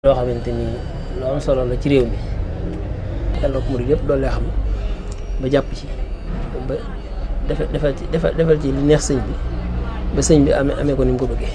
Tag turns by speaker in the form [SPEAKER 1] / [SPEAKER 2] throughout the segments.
[SPEAKER 1] loo xamante ni lu am solo la ci réew mi yàlla ko murid yëpp doole xam ba jàpp ci ba defal ci li neex sëñ bi ba sëñ bi amee ko ni mu ko bëggee.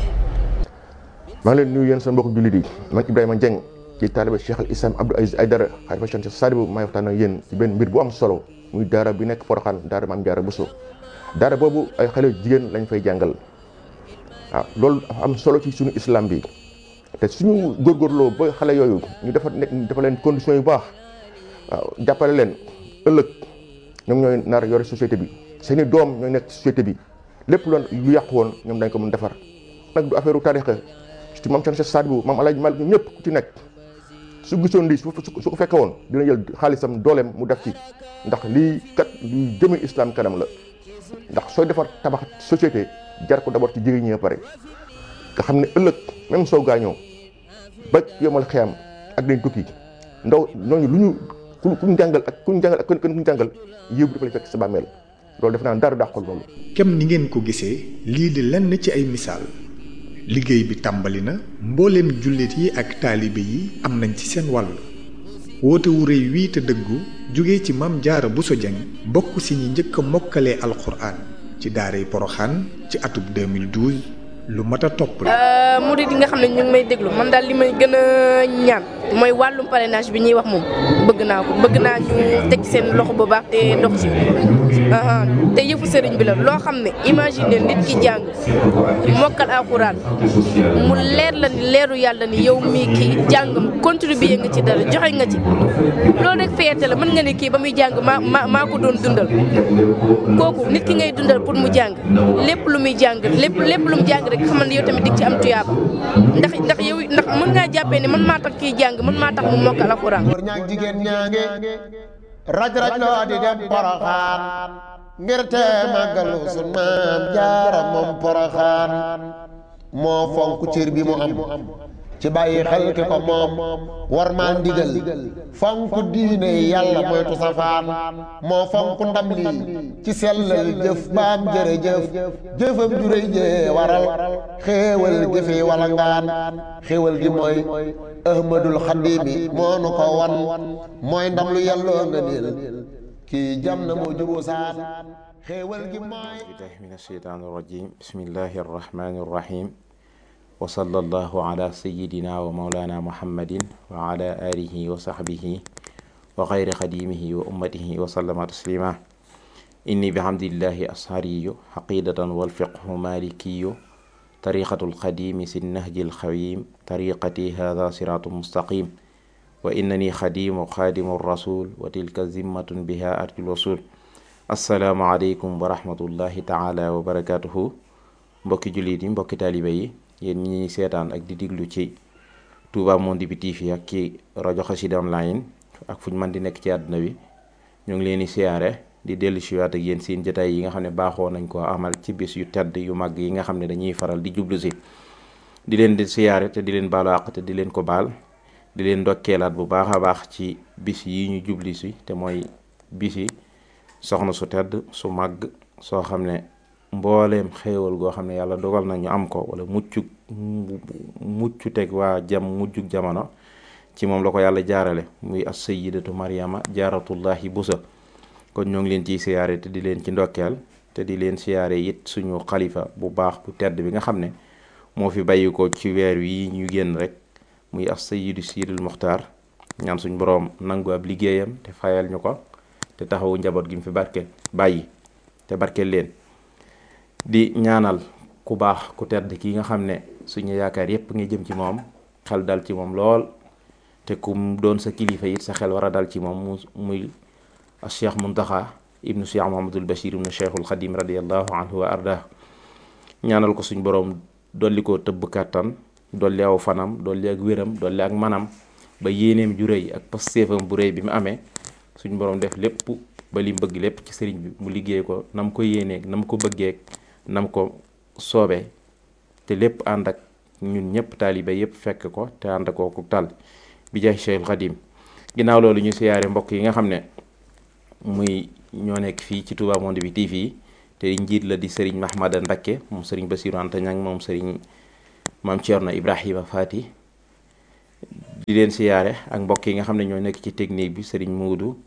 [SPEAKER 2] maa ngi leen nuyu yéen seen mbokku jullit yi man Ibrahima Dieng ci taaliba Cheikh al Islam Abdou Aziz Aïdara xalifa Cheikh Sadibou maay waxtaan ak yéen ci benn mbir bu am solo muy daara bi nekk Porokhane daara Maam Jaara Bousso daara boobu ay xale jigéen lañ fay jàngal waaw loolu dafa am solo ci suñu islam bi te suñu góorgóorloo ba xale yooyu ñu dafa leen conditions yu baax waaw jàppale leen ëllëg ñoom ñooy nar yore société bi seeni doom ñooy nekk société bi lépp lu yàqu woon ñoom dañ ko mën defar nag du affaire u tarixa ci maam Cheikh Sadibou maam Alaaji Malik ñëpp ku ci nekk su gisoon lii su ko fekke woon dina jël xaalisam dooleem mu def ci ndax lii kat luy jëme islam kanam la ndax sooy defar tabax société jar ko d'abord ci jigéen ñi pare nga xam ne ëllëg même soo gaañoo ba yomal xiyam ak dañ tukki ndaw ñooñu lu ñu ku ñu jàngal ak ku ñu jàngal yéegu dafa lay fekk sa bàmmeel loolu def naa dara dàqul loolu.
[SPEAKER 3] kem ni ngeen ko gisee lii di lenn ci ay misaal liggéey bi tàmbali na mbooleem jullit yi ak taalibe yi am nañ ci seen wàll woote wu rëy wii te dëggu jóge ci Maam Jaara Bousso Dieng bokk si ñi njëkk a mokkalee alxuraan ci daaray Porokhane ci atub 2012 lu mat a topp la.
[SPEAKER 4] murid yi nga xam ne ñu ngi may déglu man daal li may gën a ñaan mooy wàllum parrainage bi ñuy wax moom bëgg naa ñu teg seen loxo bu baax te dox ci te yëfu sëriñ bi la loo xam ne imagine nit ki jàng mokkal alxuraan mu leer la ni leeru yàlla ni yow mii kii jàngam contribuer nga ci dara joxe nga ci loolu rek fierté la mën nga ne kii ba muy jàng maa ko doon dundal kooku nit ki ngay dundal pour mu jàng lépp lu muy jàng lépp lu mu jàng rek xamal ne yow tamit dig ci am tuyaaba ndax mën ngaa jàppee ne man maa tax kii jàng man maa tax mu mokkal alxuraan.
[SPEAKER 5] góor ñaag jigéen ñaange raj loo di dem Porokhane ngir te màggalu sun Maam Jaara moom Porokhane moo fonk cër bi mu am ci bàyyi xel ki ko moom war maa ndigal fonk diine yàlla moytu safaan moo fonk ndam lii ci sellal jëf baam jërëjëf jëfam juréy jee waral xéewal gi fi wala ngaan xéewal gi mooy ahmadul xadimi moo nu ko wan mooy ndam lu yàlloo nga niil kii jam na moo juboo saan xéewal gi mooy
[SPEAKER 6] billahi min asheytaan irrajim bismillahi arrahmani irrahim wa sallallahu ala sayidina wa maulana muhammadin wa ala alihi wa sahbihi wa xayri xadimihi wa ummatihi wa sallama taslima inni bihamdillahi ashariyu xaqidatan walfiqhu malikiyu tariqatu lxadimi si nahji lxawim tariqati hada siratu mustaqim wa innani xadimu rasul wa tilka zimmatun biha arjul wasul assalaamu aleykum wa rahmatullahi taala wa barakatuhu mbokki jullit yi mbokki taalibe yi yéen ñi seetaan ak di diglu ci Touba Monde bi TV ak ci rajo Xassida online ak fu ñu mën di nekk ci àdduna bi ñu ngi leen di siyaare di dellu siwaat ak yéen seen jotaay yi nga xam ne baaxoo nañ ko amal ci bis yu tedd yu mag yi nga xam ne dañuy faral di jublu si di leen di siyaare te di leen baalu àq te di leen ko baal di leen ndokkeelaat bu baax a baax ci bis yi ñu jublu si te mooy bis yi soxna su tedd su màgg soo xam ne mbooleem xéewal goo xam ne yàlla dogal na ñu am ko wala muccu teg waa mujjug jamono ci moom la ko yàlla jaarale muy as sayyidatu Maryama jaaratullahi Bousso kon ñoo ngi leen ciy siyaare te di leen ci ndokkeel te di leen siyaare it suñu xalifa bu baax bu tedd bi nga xam ne moo fi bàyyi ko ci weer wi ñu génn rek muy as sayyidu Sidil Muxtaar ñaan suñ boroom nangu ab liggéeyam te fayal ñu ko te taxawu njaboot gi mu fi barke bàyyi te barkeel leen di ñaanal ku baax ku tedd ki nga xam ne suñu yaakaar yépp nga jëm ci moom xel dal ci moom lool te ku doon sa kilifa it sa xel war a dal ci moom muy Cheikh Muntaxa ibnu Cheikh Muhammadul Bachir ibnu Cheikhul Xadim radiallahu anhu wa ardah ñaanal ko suñ boroom dolli ko tëbb kàttan dolli aw fanam dolli ak wéram dolli ak manam ba yéeneem ju rëy ak pastéefam bu rëy bi mu amee suñ boroom def lépp ba li bëgg lépp ci sëriñ bi mu liggéey ko nam ko yéeneeg nam ko bëggeeg nam ko soobee te lépp ànd ak ñun ñëpp taalibe yëpp fekk ko te ànd ak ku tal bi jaay Cheikhul Xadim ginnaaw loolu ñu siyaare mbokk yi nga xam ne muy ñoo nekk fii ci Touba Monde bi TV te njiit la di Serigne Mahmada Mbacké moom Serigne Bassirou Anta Niang moom Serigne Maam Thierno Ibrahima Fati di leen siyaare ak mbokk yi nga xam ne ñoo nekk ci technique bi Serigne Muudu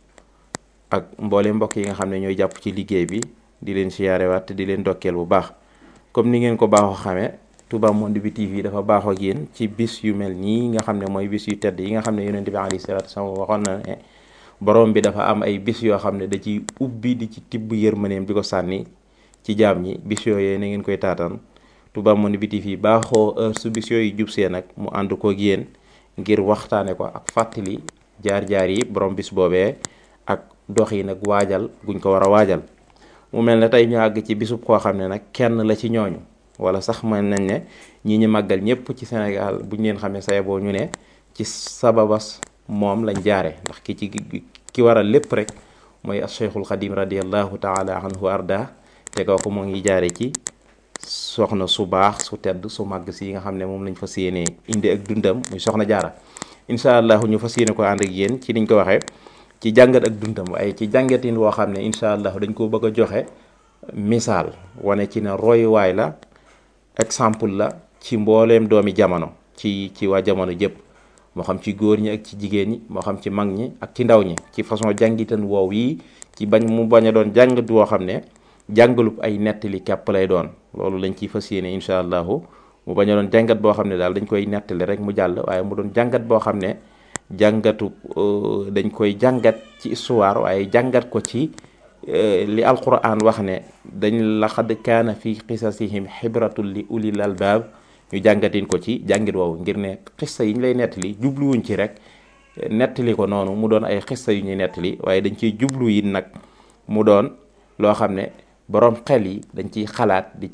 [SPEAKER 6] ak mboole mbokk yi nga xam ne ñooy jàpp ci liggéey bi di leen siyaare waat di leen dokkeel bu baax comme ni ngeen ko baaxoo xamee Touba Monde bi TV dafa baaxoo ak yéen ci bis yu mel nii nga xam ne mooy bis yu tedd yi nga xam ne yonent bi alayhi salaatu wasalaam waxoon na ne borom bi dafa am ay bis yoo xam ne da ci ubbi di ci tibb yërmaneem di ko sànni ci jaam ñi. bis yooyee na ngeen koy taataan Touba Monde bi TV baaxoo heure su bis yooyu jubsee nag mu ànd ko ak yéen ngir waxtaane ko ak fàttali jaar-jaar yi borom bis boobee ak dox yi nag waajal guñ ko war a waajal. mu mel ne tey ñu àgg ci bisub koo xam ne nag kenn la ci ñooñu wala sax mën nañ ne ñi ñu màggal ñëpp ci Sénégal buñ leen xamee saye boo ñu ne ci sababas moom lañ jaare ndax ki waral lépp rek mooy Cheikhul Xadim radiallahu taala anhu arda te kooku moo ngi jaare ci soxna su baax su tedd su màgg si yi nga xam ne moom lañ fas yéenee indi ak dundam muy soxna jaara incha allah ñu fas yéene ko ànd ak yéen ci niñ ko waxee ci jàngat ak dundam waaye ci jàngatin woo xam ne incha allah dañ ko bëgg a joxe misaal wane ci ne royuwaay la exemple la ci mbooleem doomi jamono ci waa jamono jëpp moo xam ci góor ñi ak ci jigéen ñi moo xam ci mag ñi ak ci ndaw ñi ci façon jàngitan woow yi ci bañ a doon jàngat woo xam ne jàngalub ay nettali képp lay doon loolu lañ ciy fas yéene incha allahu mu bañ a doon jàngat boo xam ne daal dañ koy nettali rek mu jàll waaye mu doon jàngat boo xam ne jàngatu dañ koy jàngat ci histoire waaye jàngat ko ci li alquran wax ne dañ laqad kaana fi qisasihim xibratul li ulil albaab ñu jàngatin ko ci jàngit woowu ngir ne xissa yi ñu lay nettali jubluwuñ ci rek nettali ko noonu mu doon ay xissa yu ñuy nettali waaye dañ ciy jublu yi nag mu doon loo xam ne borom xel yi dañ ciy xalaat di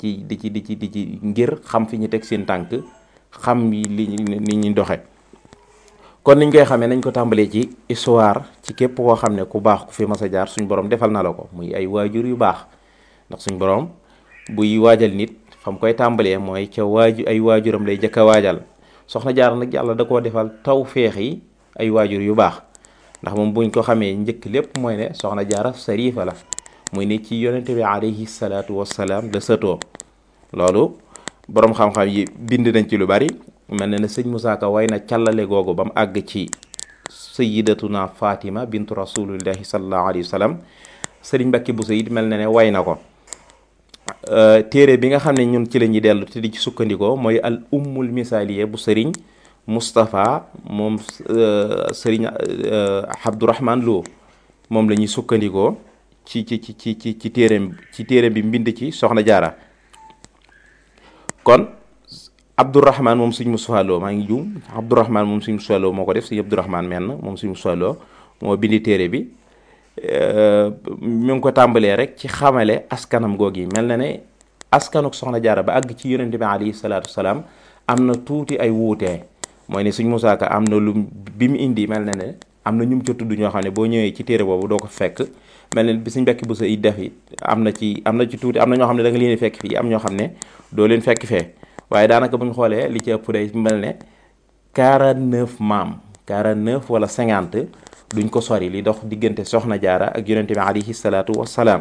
[SPEAKER 6] ci ngir xam fi ñu teg seen tànk xam li ñuy doxe kon niñ koy xamee nañ ko tàmbalee ci histoire ci képp koo xam ne ku baax ku fi mas a jaar suñ borom defal na la ko muy ay waajur yu baax ndax suñ borom buy waajal nit fam koy tàmbalee mooy ca ay waajuram lay jëkk a waajal soxna jaar nag yàlla da koo defal tawféex yi ay waajur yu baax ndax moom buñ ko xamee njëkk lépp mooy ne soxna jaara sarifa la muy ne ci yonente bi alayhi salaatu wassalaam la sëtoo loolu boroom xam-xam yi bind nañ ci lu bari mel na ne sëñ Moussa Ka way na càllale googu ba mu àgg ci sayyidatuna Fatima bintu rasulillahi sallallahu alayhi wa sallam sëriñ Mbàkke Buso it mel na ne way na ko téere bi nga xam ne ñun ci la ñuy dellu te di ci sukkandikoo mooy al ummul misaliye bu sëriñ Moustapha moom sëriñ Abdourahman Lo moom la ñuy sukkandikoo ci téere bi mbind ci soxna jaara kon Abdourahman moom suñ Moustapha Lo maa ngi juum Abdourahman moom suñ Moustapha Lo moo ko def suñu Abdourahman menn moom suñ Moustapha Lo moo bindi téere bi mu ngi ko tàmbalee rek ci xamale askanam googu yi mel na ne askanuk soxna jaara ba àgg ci yonente bi alayhi salaatu wasalaam am na tuuti ay wuutee mooy ne suñ Musaa Ka am na lu bi mu indi mel na ne am na ñu mu ca tudd ñoo xam ne boo ñëwee ci téere boobu doo ko fekk mel ne bi suñ Mbàkke Buso yi def it am na ci tuuti am na ñoo xam ne da nga leen fekk fii am ñoo xam ne doo leen fekk fee waaye daanaka bu ñu xoolee li ci ëpp day mel ne 49 maam 49 wala 50 duñ ko sori li dox diggante soxna jaara ak yonente bi alayhi salaatu wassalaam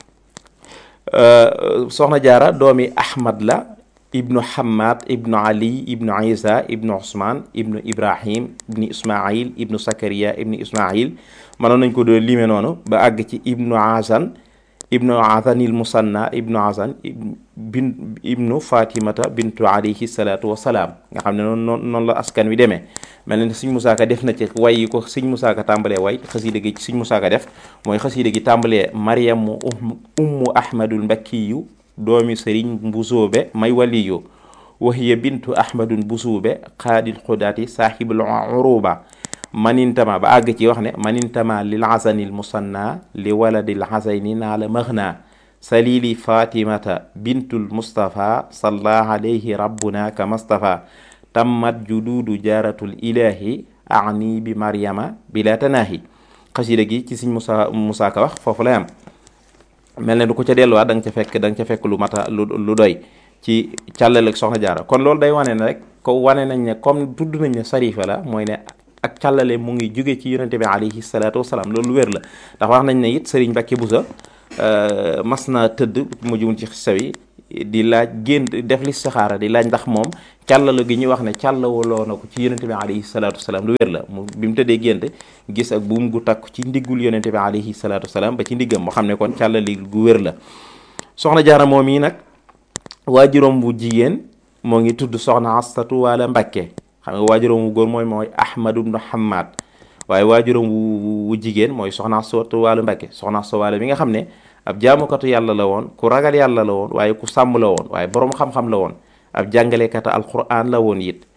[SPEAKER 6] soxna jaara doomi Ahmad la ibnu Hamad ibnu Ali ibnu Isa ibnu Usman ibnu Ibrahim ibnu Ismail ibnu Sakariya ibnu Ismail mënoon nañ ko doon lime noonu ba àgg ci ibnu Azanil Musanna ibnu Azan ibnu Fatimata bintu alayhi salaatu wasalaam nga xam ne noonu la askan wi demee mel na Sëñ Musaa Ka def na ci way yi ko Sëñ Musaa Ka tàmbalee way xasiida gi Sëñ Musaa Ka def mooy xasiida gi tàmbalee Maryamu ummu Ahmadul Mbakkiyu doomi Sëriñ Mbusoobe may waliyu wahiya bintu Ahmadun Busuube xaadil xudaati saaxibul uruba manintama ba àgg ci wax ne manintama lil hasanil musanna li waladil hasayni naa la maxna salili fatimata bintul mustafa salla alayhi rabbuna ka mustafa tammat jududu jaaratul ilahi ani bi maryama bila tanaahi xasida gi ci Sëñ Musaa Ka wax foofu lay am mel ne du ko ca delluwaat da nga ca fekk lu mata lu doy ci càllale ak soxna jaara kon loolu day wane ne rek ko wane nañ ne comme tudd nañ ne sarifa la mooy ne ak càllale mu ngi jóge ci yonente bi alayhi salaatu wasalaam loolu wér la ndax wax nañ ne it Sëriñ Mbàkke Buso mas naa tëdd mu jumul ci xissa bi di laaj gént def listixaara di laaj ndax moom càllala gi ñuy wax ne càllawaloo na ko ci yonente bi alayhi salaatu wasalaam lu wér la mu bi mu tëddee gént gis ak buum gu takku ci ndiggul yonente bi alayhi salaatu wasalaam ba ci ndiggam moo xam ne kon càllali gu wér la. soxna jaara moom yi nag waajuram bu jigéen moo ngi tudd soxna Astatu Waala Mbàkke, xam nga waajuram wu góor mooy Ahmadu ibnu Hammad, waaye waajuram wu jigéen mooy soxna Astatu Waala Mbàkke. soxna Astatu Waala mi nga xam ne ab jaamukatu yàlla la woon, ku ragal yàlla la woon, waaye ku sàmm la woon, waaye boroom xam-xam la woon, ab jàngalekata alquran la woon it.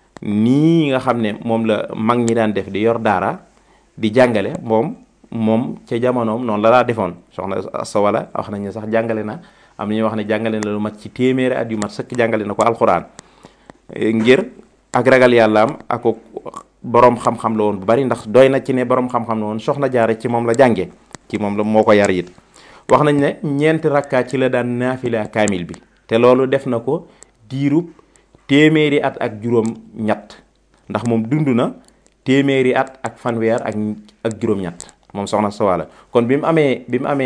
[SPEAKER 6] nii nga xam ne moom la mag ñi daan def di yor daara di jàngale, moom ca jamonoom noonu la daa defoon. soxna Asta Wala wax nañ ne sax jàngale na, am na ñuy wax ne jàngale na lu mat ci téeméeri at yu mat sëkk jàngale na ko alquran, ngir ak ragal yàlla am ak boroom xam-xam la woon bu bari, ndax doy na ci ne boroom xam-xam la woon. soxna Jaara ci moom la jànge, ci moom la moo ko yar it. wax nañ ne ñeenti rakkaa ci la daan naafila kaamil bi, te loolu def na ko diirub téeméeri at ak juróom-ñett, ndax moom dund na téeméeri at ak fanweer ak juróom-ñett moom soxna Asta Wala. kon bi mu amee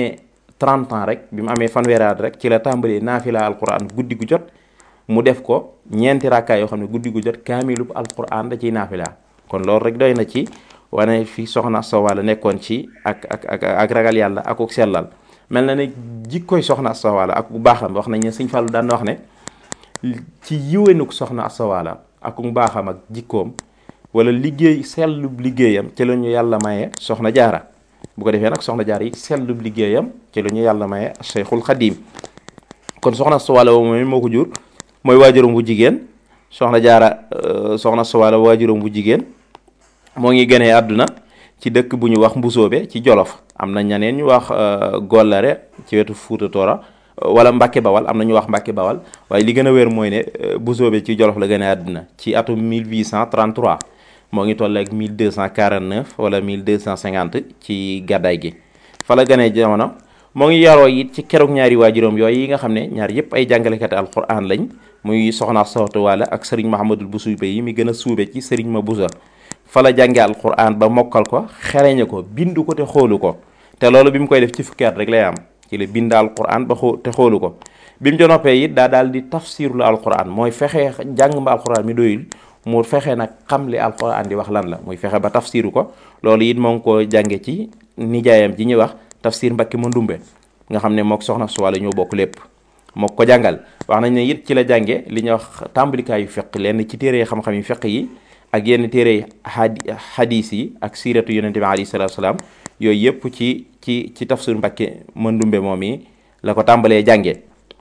[SPEAKER 6] 30 ans rek, bi mu amee fanweeri at rek ci la tàmbalee naafila alquran guddi gu jot, mu def ko ñeenti rakkaa yoo xam ne guddi gu jot kaamilub alquran da ciy naafila. kon loolu rek doy na ci wane fi soxna Asta Wala nekkoon ci ak ragal yàlla ak sellal. mel na ne jikkoy soxna Asta Wala ak bu baaxam, wax nañ ne Sëñ Fallu daan na wax ne ci yiwénuk soxna Asta Wala ak bu baaxam ak jikkoom wala liggéey sellub liggéeyam ci la ñu yàlla maye soxna jaara. bu ko defee nag soxna jaara yi sellub liggéeyam ci la ñu yàlla maye Cheikhul Xadim. kon soxna Asta Wala moom moo ko jur, mooy waajuram bu jigéen. soxna Asta Wala waajuram bu jigéen moo ngi gënee àdduna ci dëkk bu ñu wax Mbusoobe ci Jolof. am na ñeneen ñu wax Gollare ci wetu Fuuta Toora, wala Mbàkke Bawal, am na ñu wax Mbàkke Bawal, waaye li gën a wér mooy ne Mbusoobe ci Jolof la gënee àdduna ci atum 1833. moo ngi toll ak 1249 wala 1250 ci gàddaay gi. fa la gënee jamono. moo ngi yaroo it ci keroog ñaari waajuram yooyu yi nga xam ne ñaar yëpp ay jàngalekati alquran lañ, muy soxna Asta Wala ak sëriñ Mahamadul Busuybe yi mi gën a suube ci sëriñ ma Busa. fa la jànge alquran ba mokkal ko, xereñe ko, bindu ko te xoolu ko, te loolu bi mu koy def ci fukki at rek lay am ci la bind alquran ba te xoolu ko. bi mu ca noppee it daa daal di tafsirul alquran, mooy fexe jàng ma alquran mi doyul, mu fexe nag xam li alquran di wax lan la, muy fexe ba tafsiru ko. loolu it moo ngi ko jànge ci nijaayam ji ñuy wax tafsir Mbakke Mandumbe, nga xam ne mook soxna Asta Wala ñoo bokk lépp, moo ko jàngal. wax nañ ne it ci la jànge li ñuy wax tàmbalikaayu fiq, lenn ci téere xam-xam yi fiq yi ak yenn téere hadis yi ak siiratu yonente bi alayhi salaatu salaam, yooyu yëpp ci tafsir Mbakke Mandumbe moom yi la ko tàmbalee jànge.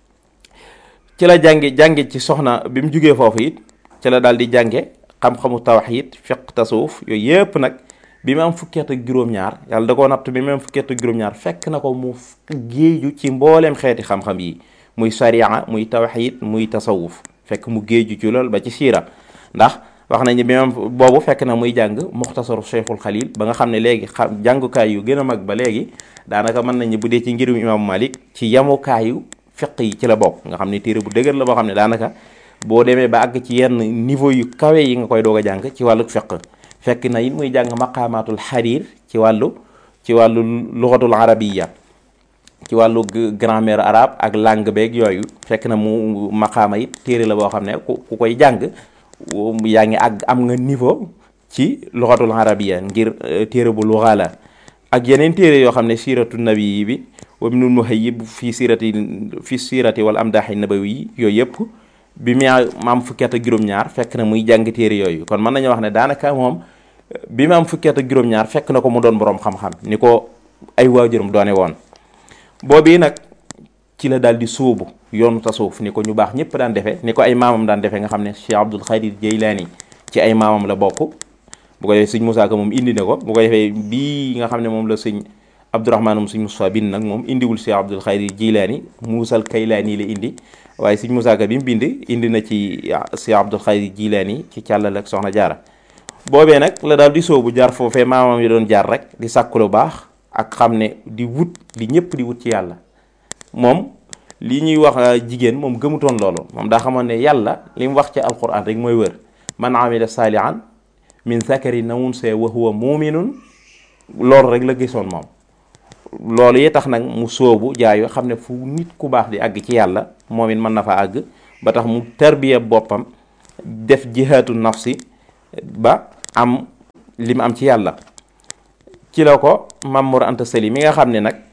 [SPEAKER 6] ci la jànge ci soxna bi mu jugee foofu it ci la daal di jànge xam-xamu tawhid, fiq, tasawuf, yooyu yëpp nag bi mu am fukki at ak juróom-ñaar. yàlla da koo natt bi mu am fukki at ak juróom-ñaar fekk na ko mu géeju ci mbooleem xeeti xam-xam yi, muy sariya, muy tawhid, muy tasawuf, fekk mu géeju ci lool ba ci siira. ndax wax nañu bi mu boobu fekk na muy jàng muxtasaru Cheikhul Xalil ba nga xam ne léegi jàngukaay yu gën a mag ba léegi daanaka mën nañu bu dee ci ngirum imaamu Malik ci yamukaayu fiq yi ci la bokk, nga xam ne téere bu dëgër la boo xam ne daanaka boo demee ba àgg ci yenn niveau yu kawe yi nga koy doog a jàng ci wàllu fiq. fekk na it muy jàng maqaamaatul xariir ci wàllu luxatul arabiya, ci wàllu grammaire arabe ak langue beeg yooyu. fekk na mu maqaama it téere la boo xam ne ku koy jàng yaa ngi àgg am nga niveau ci luxatul arabiya, ngir téere bu luxa la. ak yeneen téere yoo xam ne siiratu nabi bi wa ibnul muhayyib fi siirati wal amdaaxi nabawi, yooyu yëpp bi mu am fukki at ak juróom-ñaar fekk na muy jàng téere yooyu. kon mën nañu wax ne daanaka moom bi mu am fukki at ak juróom-ñaar fekk na ko mu doon boroom xam-xam ni ko ay waajuram doone woon. boobu nag ci la daal di sóobu yoonu tasawuf ni ko ñu baax ñëpp daan defee, ni ko ay maamam daan defee, nga xam ne Cheikh Abdul Xaadir Jeylaani ci ay maamam la bokk. bu ko defee sëñ Musaa Ka moom indi na ko. bu ko defee bii nga xam ne moom la sëñ Abdourahmaan sëñ Musaa bind nag moom indiwul Cheikh Abdul Xaadir Jeylaani, Muusal Kaylaani la indi, waaye sëñ Musaa Ka bi mu bind indi na ci Cheikh Abdul Xaadir Jeylaani ci càllal ak soxna jaara. boobee nag la daal di sóobu jaar foofee maamam yi doon jaar rek di sàkku lu baax ak xam ne di wut li ñëpp di wut ci yàlla. moom li ñuy wax jigéen moom gëmutoon loolu, moom daa xamoon ne yàlla li mu wax ci alquran rek mooy wër. man amila saalihan min zakarin aw unsaa wa huwa muminun, loolu rek la gisoon moom. loolu yi tax nag mu sóobu jaayu xam ne fu nit ku baax di àgg ci yàlla moom it mën na fa àgg ba tax mu tarbiya boppam def jihaatu nafsi ba am li mu am ci yàlla. ci la ko Maam Mor Anta Sali mi nga xam ne nag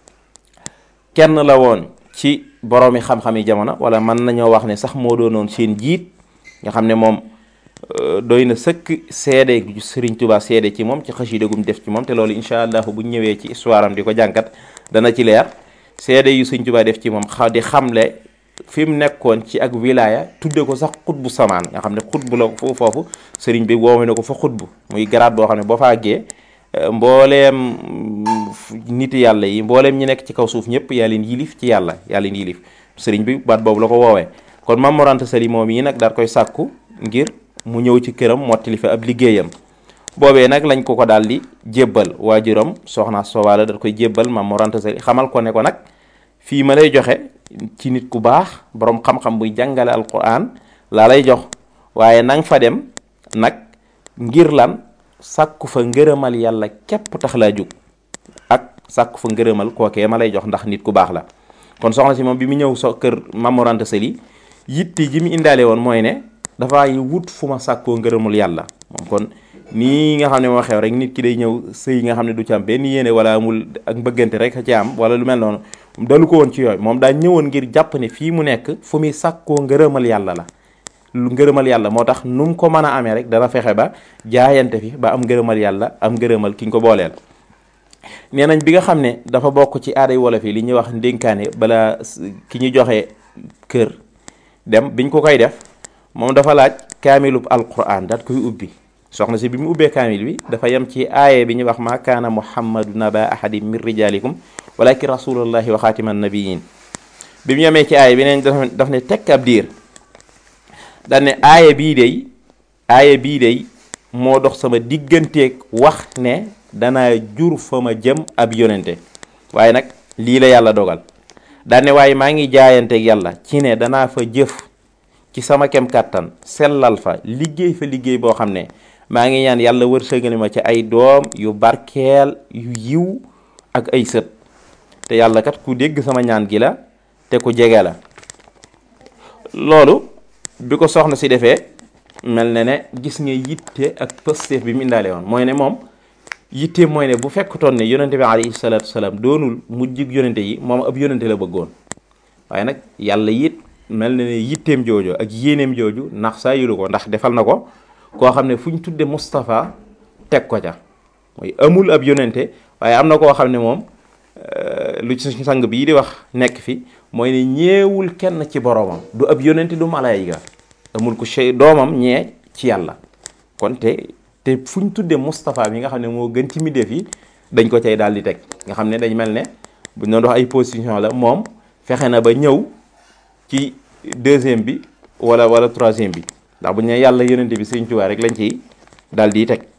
[SPEAKER 6] kenn la woon ci boroomi xam-xami jamono wala mën nañoo wax ne sax moo doonoon seen jiit nga xam ne moom doy na sëkk seede gu Sëriñ Tuubaa seede ci moom ci xasida gum def ci moom te loolu incha allah bu ñëwee ci histoire am di ko jànkat dana ci leer seede yu Sëriñ Tuubaa def ci moom di xamle fi mu nekkoon ci ak wilaya tudde ko sax xutbu samaan nga xam ne xutbu la foofu sëriñ bi woowee na ko fa xutbu muy garaat boo xam ne boo fa àggee mbooleem nit yàlla yi mbooleem ñi nekk ci kaw suuf ñëpp yaa leen yilif ci yàlla yaa leen yilif sëriñ bi baat boobu la ko woowee kon Maam Mor Anta Sali moom yi nag daal koy sàkku ngir mu ñëw ci këram mottali fa ab liggéeyam boobee nag lañ ko daal di jébbal waajuram soxna Sowaala daal koy jébbal Maam Mor Anta Sali xamal ko ne ko nag fii ma lay joxe ci nit ku baax borom xam-xam buy jàngale alquran laa lay jox waaye nang fa dem nag ngir lan sàkku fa ngërëmal yàlla képp tax laa jóg ak sàkku fa ngërëmal kookee ma lay jox ndax nit ku baax la. kon soxna si moom bi mu ñëw kër Maam Mor Anta Sali yitti ji mu indaale woon mooy ne dafay wut fu ma sàkkoo ngërëmul yàlla moom kon nii nga xam ne moo xew rek nit ki day ñëw sëy nga xam ne du ci am benn yéene wala amul ak mbëggante rek a ci am wala lu mel noonu dalu ko woon ci yooyu moom daa ñëwoon ngir jàpp ne fii mu nekk fu muy sàkkoo ngërëmal yàlla la lu ngërëmal yàlla moo tax nu mu ko mën a amee rek dana fexe ba jaayante fi ba am ngërëmal yàlla am ngërëmal ki ñu ko booleel. nee nañ bi nga xam ne dafa bokk ci aaday wolof yi li ñuy wax ndénkaane bala ki ñu joxe kër dem biñ ko koy def moom dafa laaj kaamilub alquran daat koy ubbi soxna si bi mu ubbee kaamil bi dafa yem ci aaye bi ñuy wax ma kaana muhammadu naba ahadin min rijalikum walakin rasulullahi wa xaatiman nabiyin bi mu yemee ci aaye bi neen daf ne tekk ab diir daan ne aaye bii day moo dox sama digganteeg wax ne danaa jur fa ma jëm ab yonente waaye nag lii la yàlla dogal daan ne waaye maa ngi jaayanteeg yàlla ci ne danaa fa jëf ci sama kem kàttan sellal fa liggéey boo xam ne maa ngi ñaan yàlla wërsëgal ma ci ay doom yu barkeel yu yiw ak ay sët te yàlla kat ku dégg sama ñaan gi la te ku jege la. loolu bi ko soxna si defee mel na ne gis nga yitte ak pësteef bi mu indaale woon mooy ne moom yitte mooy ne bu fekkutoon ne yonente bi alayhi salaatu wasalaam doonul mujjug yonente yi moom ab yonente la bëggoon waaye nag yàlla it mel na ne yitteem jooju ak yéeneem jooju ndax saa yulu ko ndax defal na ko koo xam ne fu ñu tudde Moustapha teg ko ca mooy amul ab yonente waaye am na koo xam ne moom lu ci sang bii di wax nekk fi mooy ne ñeewul kenn ci boromam du ab yonente du malaayika amul ko chey doomam ñee ci yàlla kon te fu ñu tuddee Moustapha bi nga xam ne moo gën ci mbindeef yi dañ ko cay daal di teg nga xam ne dañ mel ne bu ñu doon wax ay position la moom fexe na ba ñëw ci deuxième bi wala troisième bi ndax bu ñu ne yàlla yonente bi Sëriñ Tuubaa rek lañ ciy daal di teg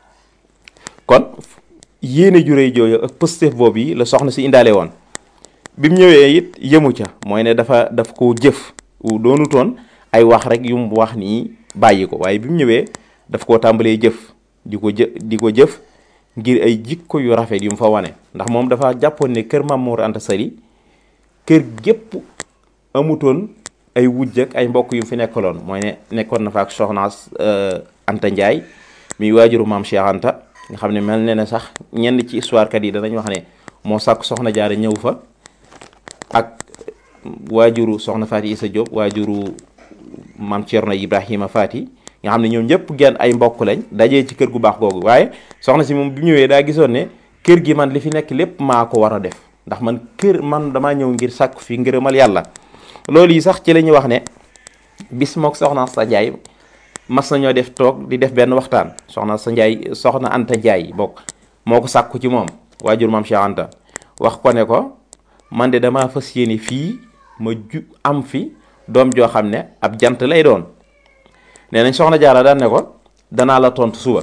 [SPEAKER 6] kon yéene ju rëy jooju ak pëstef boobu yi la soxna si indaale woon bi mu ñëwee it yëmu ca mooy ne daf ko jëf doonutoon ay wax rek yu mu wax nii bàyyi ko waaye bi mu ñëwee daf koo tàmbalee jëf di ko jëf ngir ay jikko yu rafet yu mu fa wane ndax moom dafa jàppoon ne kër Maam Mor Anta Sali kër gépp amutoon ay wujj ak ay mbokk yu mu fi nekkaloon mooy ne nekkoon na fa ak soxna Anta Ndiaye muy waajuru maam Cheikh Anta nga xam ne mel ne ne sax ñenn ci histoire kat yi danañ wax ne moo sàkk soxna Jaara ñëw fa ak waajuru soxna Faati Isa Diop waajuru maam Thierno Ibrahima Faati nga xam ne ñoom ñëpp genn ay mbokk lañ dajee ci kër gu baax googu waaye soxna si moom bi ñëwee daa gisoon ne kër gi man li fi nekk lépp maa ko war a def ndax man damaa ñëw ngir sàkku fi ngërëmal yàlla loolu yi sax ci la ñuy wax ne bis mook soxna sa Njaay mas nañoo def toog di def benn waxtaan soxna Anta Njaay bokk moo ko sàkku ci moom waajur maam Cheikh Anta wax ko ne ko man de damaa fas yéene fii ma am fi doom joo xam ne ab jant lay doon nee nañ soxna Jaara daan ne ko danaa la tontu suba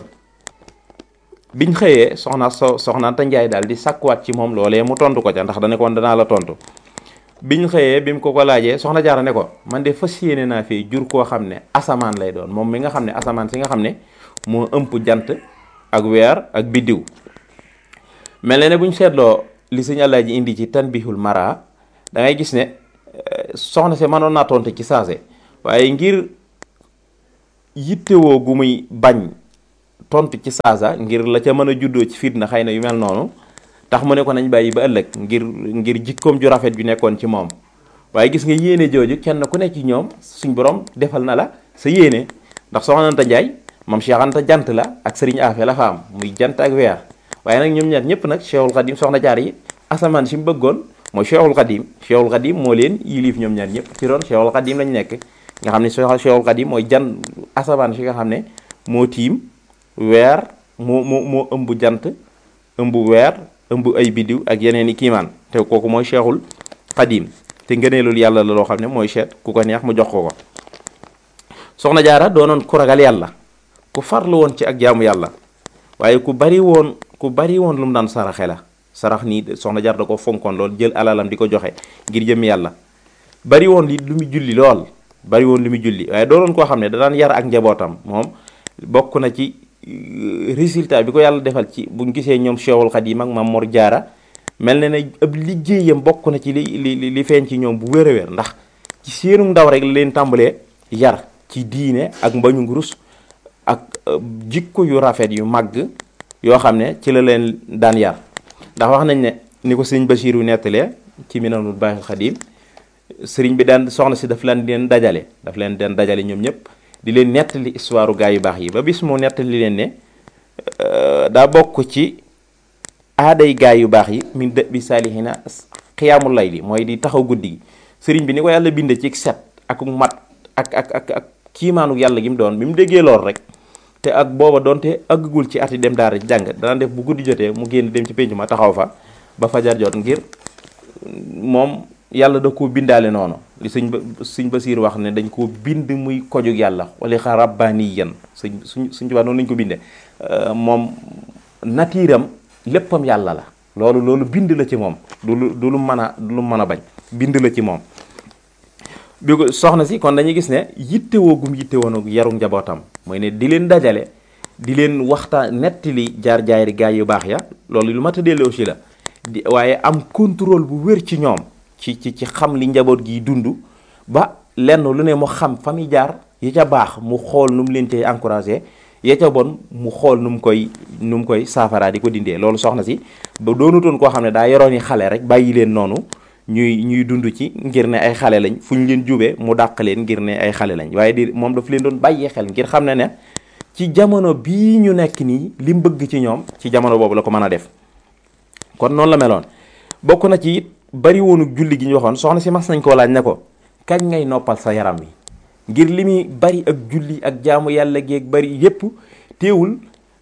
[SPEAKER 6] biñ xëyee soxna Anta Njaay daal di sàkkuwaat ci moom loolee mu tontu ko ca ndax dane koon danaa la tontu biñ xëyee bi mu ko laajee soxna Jaara ne ko man de fas yéene naa fii jur koo xam ne asamaan lay doon moom mi nga xam ne asamaan si nga xam ne moo ëmp jant ak weer ak biddiw mel ne buñ seetloo li sëñ Alaaji indi ci tanbihul mara da ngay gis ne soxna si mënoon naa tontu ci saase waaye ngir yittewoo gu muy bañ tontu ci saasa ngir la ca mën a juddoo ci fitna xëy na yu mel noonu tax mu ne ko nañ bàyyi ba ëllëg ngir jikkoom ju rafet ju nekkoon ci moom. waaye gis nga yéene jooju kenn ku nekk ci ñoom suñ borom defal na la sa yéene ndax soxna Anta Njaay moom Cheikh Anta jant la ak Sëriñ Afe la fa am muy jant ak weer waaye nag ñoom ñaar ñëpp nag Cheikhul Khadim soxna jaar yi asamaan si mu bëggoon mooy Cheikhul Khadim moo leen yilif ñoom ñaar ñëpp ci roon Cheikhul Khadim lañ nekk nga xam ne Cheikhul Khadim mooy jan asamaan si nga xam ne moo tiim weer moo ëmb jant ëmb weer ëmb ay biddiw ak yeneen i kiimaan te kooku mooy Cheikhul Khadim te ngëneelul yàlla la loo xam ne mooy seet ku ko neex mu jox ko soxna jaara doonoon ku ragal yàlla ku farlu woon ci ak jaamu yàlla waaye ku bari woon lu mu daan saraxe la sarax nii soxna jaara da ko fonkoon lool jël alalam di ko joxe ngir jëm yàlla bari woon lu mu julli lool waaye doonoon koo xam ne da daan yar ak njabootam moom bokk na ci résultat bi ko yàlla defal ci buñ gisee ñoom Cheikhul Khadim ak Maam Mor Jaara mel na ne ab liggéeyam bokk na ci li feeñ ci ñoom bu wér a wér ndax ci seenu ndaw rek la leen tàmbalee yar ci diine ak mbañu rus ak jikko yu rafet yu màgg yoo xam ne ci la leen daan yar ndax wax nañ ne ni ko sëñ Basiiru nettalee ci Minanul Baaxil Xadim sëriñ bi daan soxna si daf leen dajale ñoom ñëpp di leen nettali histoire gaa yu baax yi ba bis mu nettali leen ne daa bokk ci aaday gaay yu baax yi min dë bi saalihina xiyaamul layli mooy di taxaw guddi gi sëriñ bi ni ko yàlla binde ci set ak mat ak kiimaanu yàlla gi mu doon bi mu déggee lool rek te ak booba doonte àggagul ci ati dem daara jàng dana def bu guddi jotee mu génn dem ci pénc ma taxaw fa ba fajar jot ngir moom yàlla da koo bindaale noonu li sëñ Basiir wax ne dañ koo bind muy kojug yàlla wala xa rabbaniyan suñ tubaab noonu lañ ko bindee moom natiiram léppam yàlla la loolu bind la ci moom du lu mën a bañ bind la ci moom bi ko soxna si kon dañuy gis ne yittewoo gum yittewoon yaru njabootam mooy ne di leen dajale di leen waxtaan nettali jaar-jaari gaay yu baax ya loolu lu mat a delloo aussi la waaye am contrôle bu wér ci ñoom ci xam li njaboot gi dund ba lenn lu ne mu xam fa muy jaar ya ca baax mu xool nu mu leen cay encouragé ya ca bon mu xool nu mu koy saafaraa di ko dindee loolu soxna si ba doonutoon koo xam ne daa yoroon yi xale rek bàyyi leen noonu ñuy dund ci ngir ne ay xale lañ fu ñu leen jubee mu dàq leen ngir ne ay xale lañ waaye moom daf leen doon bàyyee xel ngir xam ne ci jamono bii ñu nekk nii li mu bëgg ci ñoom ci jamono boobu la ko mën a def kon noonu la meloon bokk na ci it bari woonu julli gi ñu waxoon soxna si mas nañ koo laaj ne ko kañ ngay noppal sa yaram wi ngir li muy bari ak julli ak jaamu yàlla geeg bari yépp teewul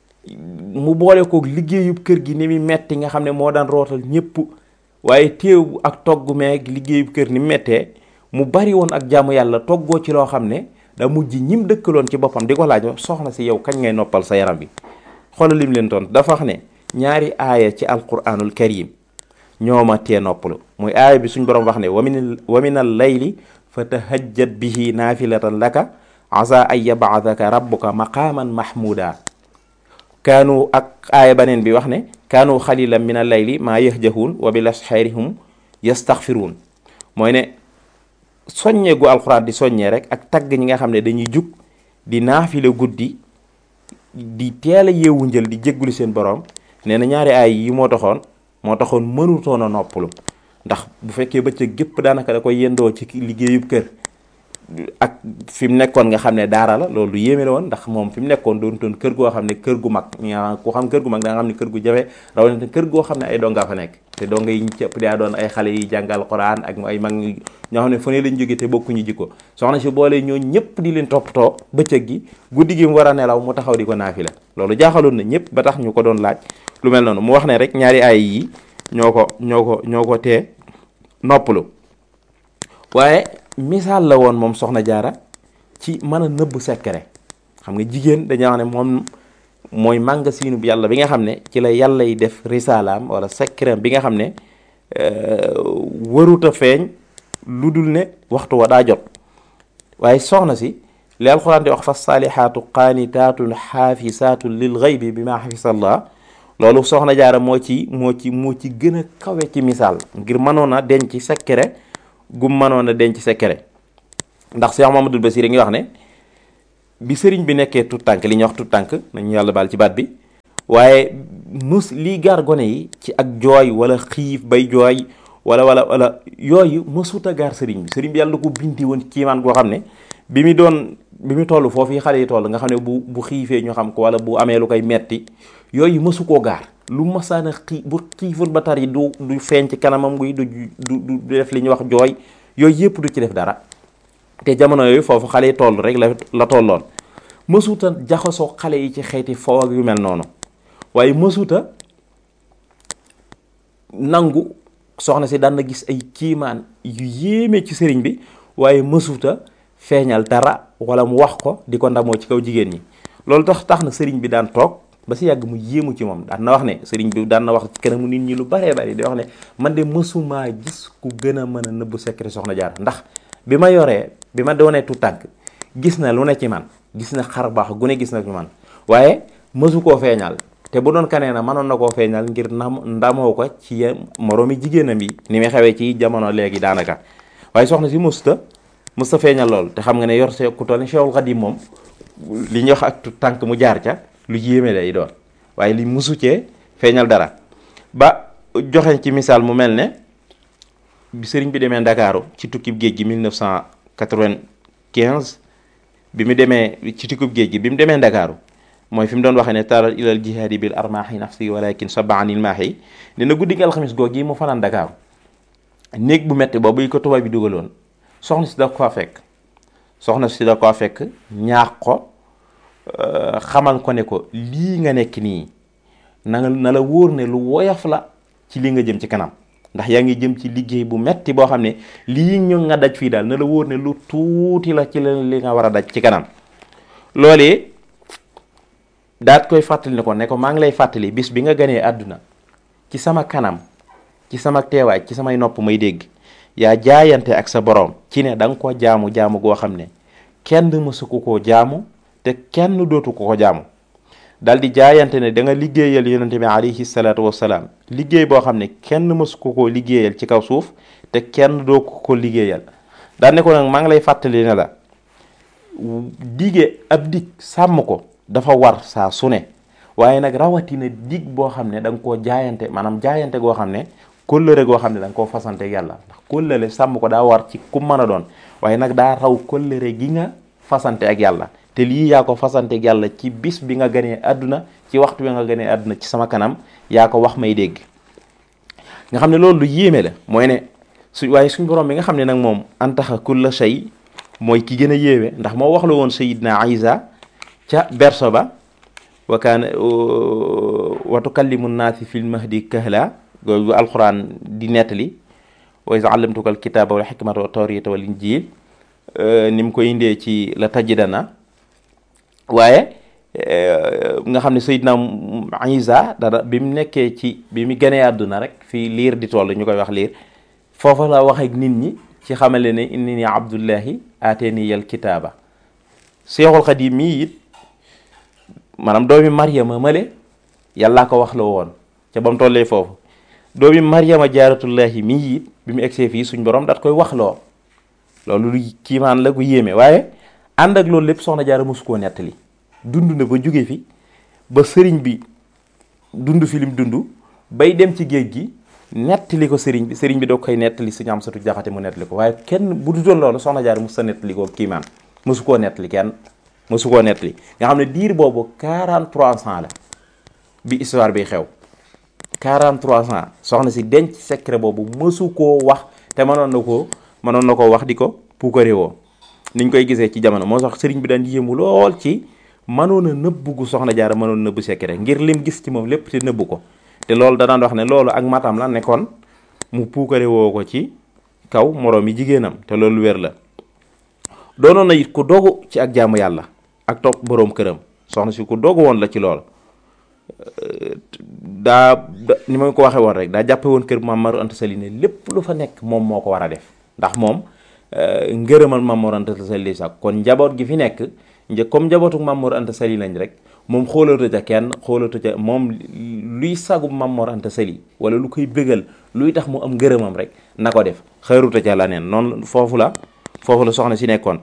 [SPEAKER 6] mu boole koog liggéeyub kër gi ni muy metti nga xam ne moo daan rootal ñépp waaye teew ak togg meeg liggéeyub kër ni mu mettee mu bari woon ak jaamu yàlla toggoo ci loo xam ne da mujj ñim dëkkaloon ci boppam di ko laaj soxna si yow kañ ngay noppal sa yaram bi xoolal lim leen toon dafa wax ne ñaari aaya ci alquranul karim ñooma tee noppalu muy aaya bi suñ borom wax ne wa minal layli fa tahajjat bihi naafilatan laka asa an yabaadaka rabbuka maqaaman mahmuda kaanu ak aaya baneen bi wax ne kaanu xalilan min al layli maa yahjahuun wa bil asxaarihum yastaxfiruun mooy ne soññee gu alxuraan di soññee rek ak tagg ñi nga xam ne dañuy jug di naafila guddi di teel a yeewu njël di jéggulu seen borom nee na ñaari aay yi moo taxoon mënutoon a noppalu ndax bu fekkee bëccëg gépp daanaka da koy yendoo ci liggéeyub kër ak fi mu nekkoon nga xam ne daara la loolu yéeme la woon ndax moom fi mu nekkoon doon toon kër goo xam ne kër gu mag ku xam kër gu mag da nga xam ne kër gu jafe rawatina kër goo xam ne ay donga fa nekk te donga yi ñu ci ëpp daa doon ay xale yi jàngal Quraan ak ay mag ñoo xam ne fu ne lañ jóge te bokkuñu jikko soxna si boole ñoo ñëpp di leen toppatoo bëccëg gi guddi gi mu war a nelaw mu taxaw di ko naafila loolu jaaxaloon na ñëpp ba tax ñu ko doon laaj lu mel noonu mu wax ne rek ñaari ay yi ñoo ko tee noppalu waaye misaal la woon moom soxna jaara ci mën a nëbb secret xam nga jigéen dañuy wax ne moom mooy màngasiinu bi yàlla bi nga xam ne ci la yàlla yi def risalaam wala secret bi nga xam ne waruta feeñ lu dul ne waxtu wa daa jot waaye soxna si li alxuraan di wax fa saalihaatu qaanitaatun xaafisaatun lil xaybi bi ma xafisallah loolu soxna jaara moo ci gën a kawe ci misaal ngir mënoon a denc secret gum mënoon a denc secret. ndax Cheikh Mamadou Bassir ngi wax ne bi sëriñ bi nekkee tout tànk li ñuy wax tout tànk nañu yàlla baal ci baat bi, waaye lii gaar gone yi ci ak jooy wala xiif bay jooy wala yooyu mësut a gaar sëriñ bi yàlla ko bindi woon kiimaan goo xam ne bi mu toll foofu xale yi toll nga xam ne bu xiifee ñu xam ko wala bu amee lu koy metti yooyu mësu koo gaar. lu masaana bu xiiful ba tar yi du feeñ ci kanamam guy du def li ñuy wax jooy yooyu yëpp du ci def dara. te jamono yooyu foofu xale yi toll rek la tolloon mësuta jaxasoo xale yi ci xeeti foo ak yu mel noonu, waaye mësuta nangu soxna si daan na gis ay kiimaan yu yéeme ci sëriñ bi, waaye mësuta feeñal dara wala mu wax ko di ko ndamoo ci kaw jigéen ñi. loolu tax na sëriñ bi daan toog ba si yàgg mu yéemu ci moom, daan na wax ne sëriñ bi daan na wax ci kanamu nit ñi lu baree bari di wax ne man de mësumaa gis ku gën a mën a nëbbu secret soxna Jaara, ndax bi ma doonee tu tànk gis na lu ne ci man, gis na xar baax gu ne gis na ci man, waaye mësu koo feeñal. te bu doon kanee na mënoon na koo feeñal ngir ndamoo ko ci moroomi jigéenam yi ni muy xewee ci jamono léegi daanaka, waaye soxna si mësta feeñal lool. te xam nga ne yor see ku toll ni Cheikhul Khadim moom li ñuy wax ak tu tànk mu jaar ca lu yéeme lay doon, waaye li mësu cee feeñal dara. ba joxe ci misaal mu mel ne bi sëriñ bi demee Ndakaaru ci tukkib géej gi 1995 bi mu demee ci tukkib géej gi bi mu demee Ndakaaru mooy fi mu doon waxee ne taral ilal jihaadi bil armaahi nafsi walakin sabaanil maahi ne na guddi gi alxamis googu yi mu fanaan Ndakaaru néeg bu metti boobu yi ko tubaab bi dugaloon soxna si da ko fekk ñaax ko xamal ko ne ko lii nga nekk nii na la wóor ne lu woyof la ci li nga jëm ci kanam, ndax yaa ngi jëm ci liggéey bu metti boo xam ne lii ñu nga daj fii daal na la wóor ne lu tuuti la ci li nga war a daj ci kanam. loolee daat koy fàttali ne ko maa ngi lay fàttali bis bi nga ganee àdduna ci sama kanam, ci sama teewaay, ci samay nopp may dégg yaa jaayante ak sa boroom ci ne da nga ko jaamu goo xam ne kenn mësu ko koo jaamu te kenn dootu ko jaamu. dal di jaayante ne da nga liggéeyal yonente bi alayhi salaatu wassalaam liggéey boo xam ne kenn mësu ko koo liggéeyal ci kaw suuf te kenn doo ko liggéeyal. daal ne ko nag maa ngi lay fàttali ne la dige ab dig sàmm ko dafa war saa su ne, waaye nag rawatina dig boo xam ne da nga koo jaayante, maanaam jaayante goo xam ne kóllëre goo xam ne da nga koo fasante yàlla, ndax kóllëre sàmm ko daa war ci ku mën a doon, waaye nag daa raw kóllëre gi nga fasante ak yàlla. te lii yaa ko fasante ak yàlla ci bis bi nga ganee àdduna, ci waxtu bi nga ganee àdduna ci sama kanam yaa ko wax may dégg. nga xam ne loolu lu yéeme la, mooy ne waaye suñ borom bi nga xam ne nag moom antaxa kulla shay mooy ki gën a yéeme, ndax moo wax la woon Sayyidna Isa ca berso ba wa tukallimu naasi fil mahdi kahla googu alquran di nettali wa iz allamtuka alkitaba wal hikmata wa tawrata wal injil ni mu koy indee ci la tajidana. waaye nga xam ne Sayyidna Isa dara bi mu nekkee bi mu gënee àdduna rek fii liir di toll ñu koy wax liir, foofa la wax ak nit ñi ci xamale ne inni abdullahi ateni al kitaaba. Seexul Xadiim mii it maanaam doomi Maryama male yàllaa ko wax la woon ca ba mu tollee foofu. doomi Maryama jaaratullahi mii it bi mu egsee fii suñ borom daat koy wax loo loolu lu kiimaan la gu yéeme. waaye ànd ak loolu lépp soxna Jaara mosu koo nettali, dund na ba jóge fi ba sëriñ bi dund fi lim dund bay dem ci géej gi nettali ko sëriñ bi doo koy nettali Sëriñ Amsatu Jaxate mu nettali ko, waaye kenn bu dutoon loolu soxna Jaara mos sa nettali ko kiimaan, mosu koo nettali kenn, mosu koo nettali. nga xam ne diir boobu 43 ans la bi histoire bi xew, 43 ans soxna si denc secret boobu mësu koo wax, te mënoon na koo wax di ko puukare woo niñ koy gisee ci jamono. moo tax sëriñ bi daan yéemu lool ci mënoon a nëbbu gu soxna Jaara mënoon a nëbbu secret ngir lim gis ci moom lépp te nëbbu ko. te loolu da daan wax ne loolu ak matam la nekkoon mu puukare woo ko ci kaw moroom yi jigéenam, te loolu wér la. doonoon na it ku dogu ci ak jaamu yàlla ak topp boroom këram, soxna si ku dogu woon la ci lool. ni ma ko waxee woon rek daa jàppe woon kër Maam Mor Anta Sali ne lépp lu fa nekk moom moo ko war a def, ndax moom ngërëmal Maam Mor Anta Sali sax kon njaboot gi fi nekk comme njabootu Maam Mor Anta Sali lañ rek moom xoolatu ca kenn, xoolatu ca moom luy sagu Maam Mor Anta Sali wala lu koy bégal luy tax mu am ngërëmam rek na ko def xëruta ca la neen noonu foofu la soxna si nekkoon.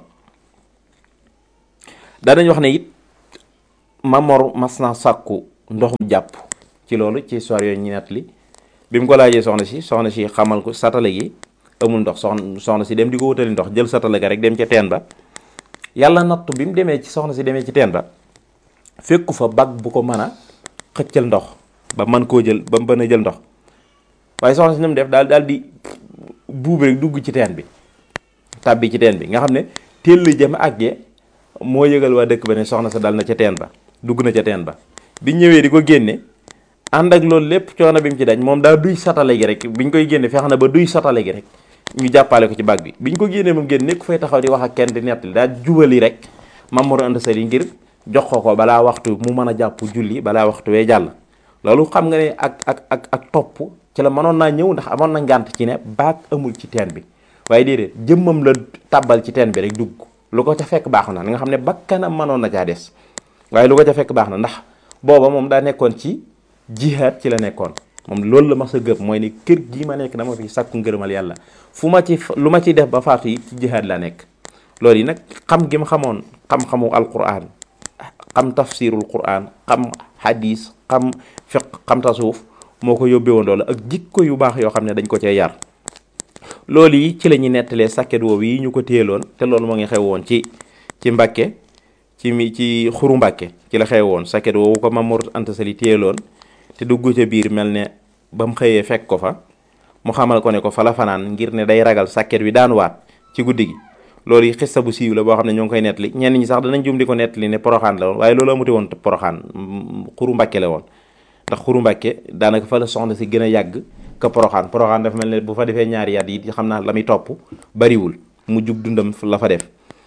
[SPEAKER 6] daanañ wax ne it Maam Mor mas naa sàkku ndoxum jàpp ci loolu ci histoire yooyu ñu nettali bi mu ko laajee soxna si xamal ko satale gi amul ndox soxna si dem di ko wutali ndox jël satale ga rek dem ca teen ba yàlla nattu bi mu demee ci soxna si demee ci teen ba fekku fa bag bu ko mën a xëccal ndox ba mën koo jël ba mu mën a jël ndox waaye soxna si ni mu def daal di buub rek dugg ci teen bi tàbbi ci teen bi nga xam ne teel la jëm àggee moo yëgal waa dëkk ba ne soxna sa dal na ca teen ba dugg na ca teen ba bi ñëwee di ko génne ànd ak loolu lépp coono bi mu ci dañ moom daa duy satale gi rek biñ koy génne fex na ba duy satale gi rek ñu jàppale ko ci bag bi biñ ko génnee moom génn nekk fay taxaw di wax ak kenn di nettali daa jubali rek Maam Mor Anta Sali ngir jox ko balaa waxtu mu mën a jàpp julli balaa waxtu wee jàll. loolu xam nga ne ak topp ci la mënoon naa ñëw ndax amoon na ngànt ci ne baag amul ci teen bi waaye déedéet jëmmam la tàbbal ci teen bi rek dugg lu ko ca fekk baax na li nga xam ne bakkanam mënoon na caa des waaye lu ko ca fekk baax na ndax booba moom daa nekkoon ci jihaad ci la nekkoon moom loolu la ma sa gëp mooy ni kër gii ma nekk dama fi sàkku ngërëmal yàlla lu ma ci def ba faatu yi ci jihaad la nekk. loolu yi nag xam gi ma xamoon xam-xamu alquran xam tafsirul quran xam hadis xam fiq xam tasawuf moo ko yóbbee woon loolu ak jikko yu baax yoo xam ne dañ ko cee yar. loolu yi ci la ñuy nettalee sàkket woowu yi ñu ko téyeloon te loolu moo ngi xew woon ci Mbàkke ci xuru Mbàkke ci la xew woon sàkket woowu ko Maam Mor Anta Sali téyeloon te dugg ca biir mel ne ba mu xëyee fekk ko fa mu xamal ko ne ko fa la fanaan ngir ne day ragal sàkket wi daan waat ci guddi gi. loolu yi xissa bu siiw la boo xam ne ñoo ngi koy nettali ñenn ñi sax danañ jum di ko nettali ne Poroxaan la woon waaye loolu amute woon Poroxaan xuru Mbàkke la woon ndax xuru Mbàkke daanaka fa la soxna si gën a yàgg ka Poroxaan dafa mel ne bu fa defee ñaari at yi xam naa la muy topp bariwul mu jug dundam la fa def.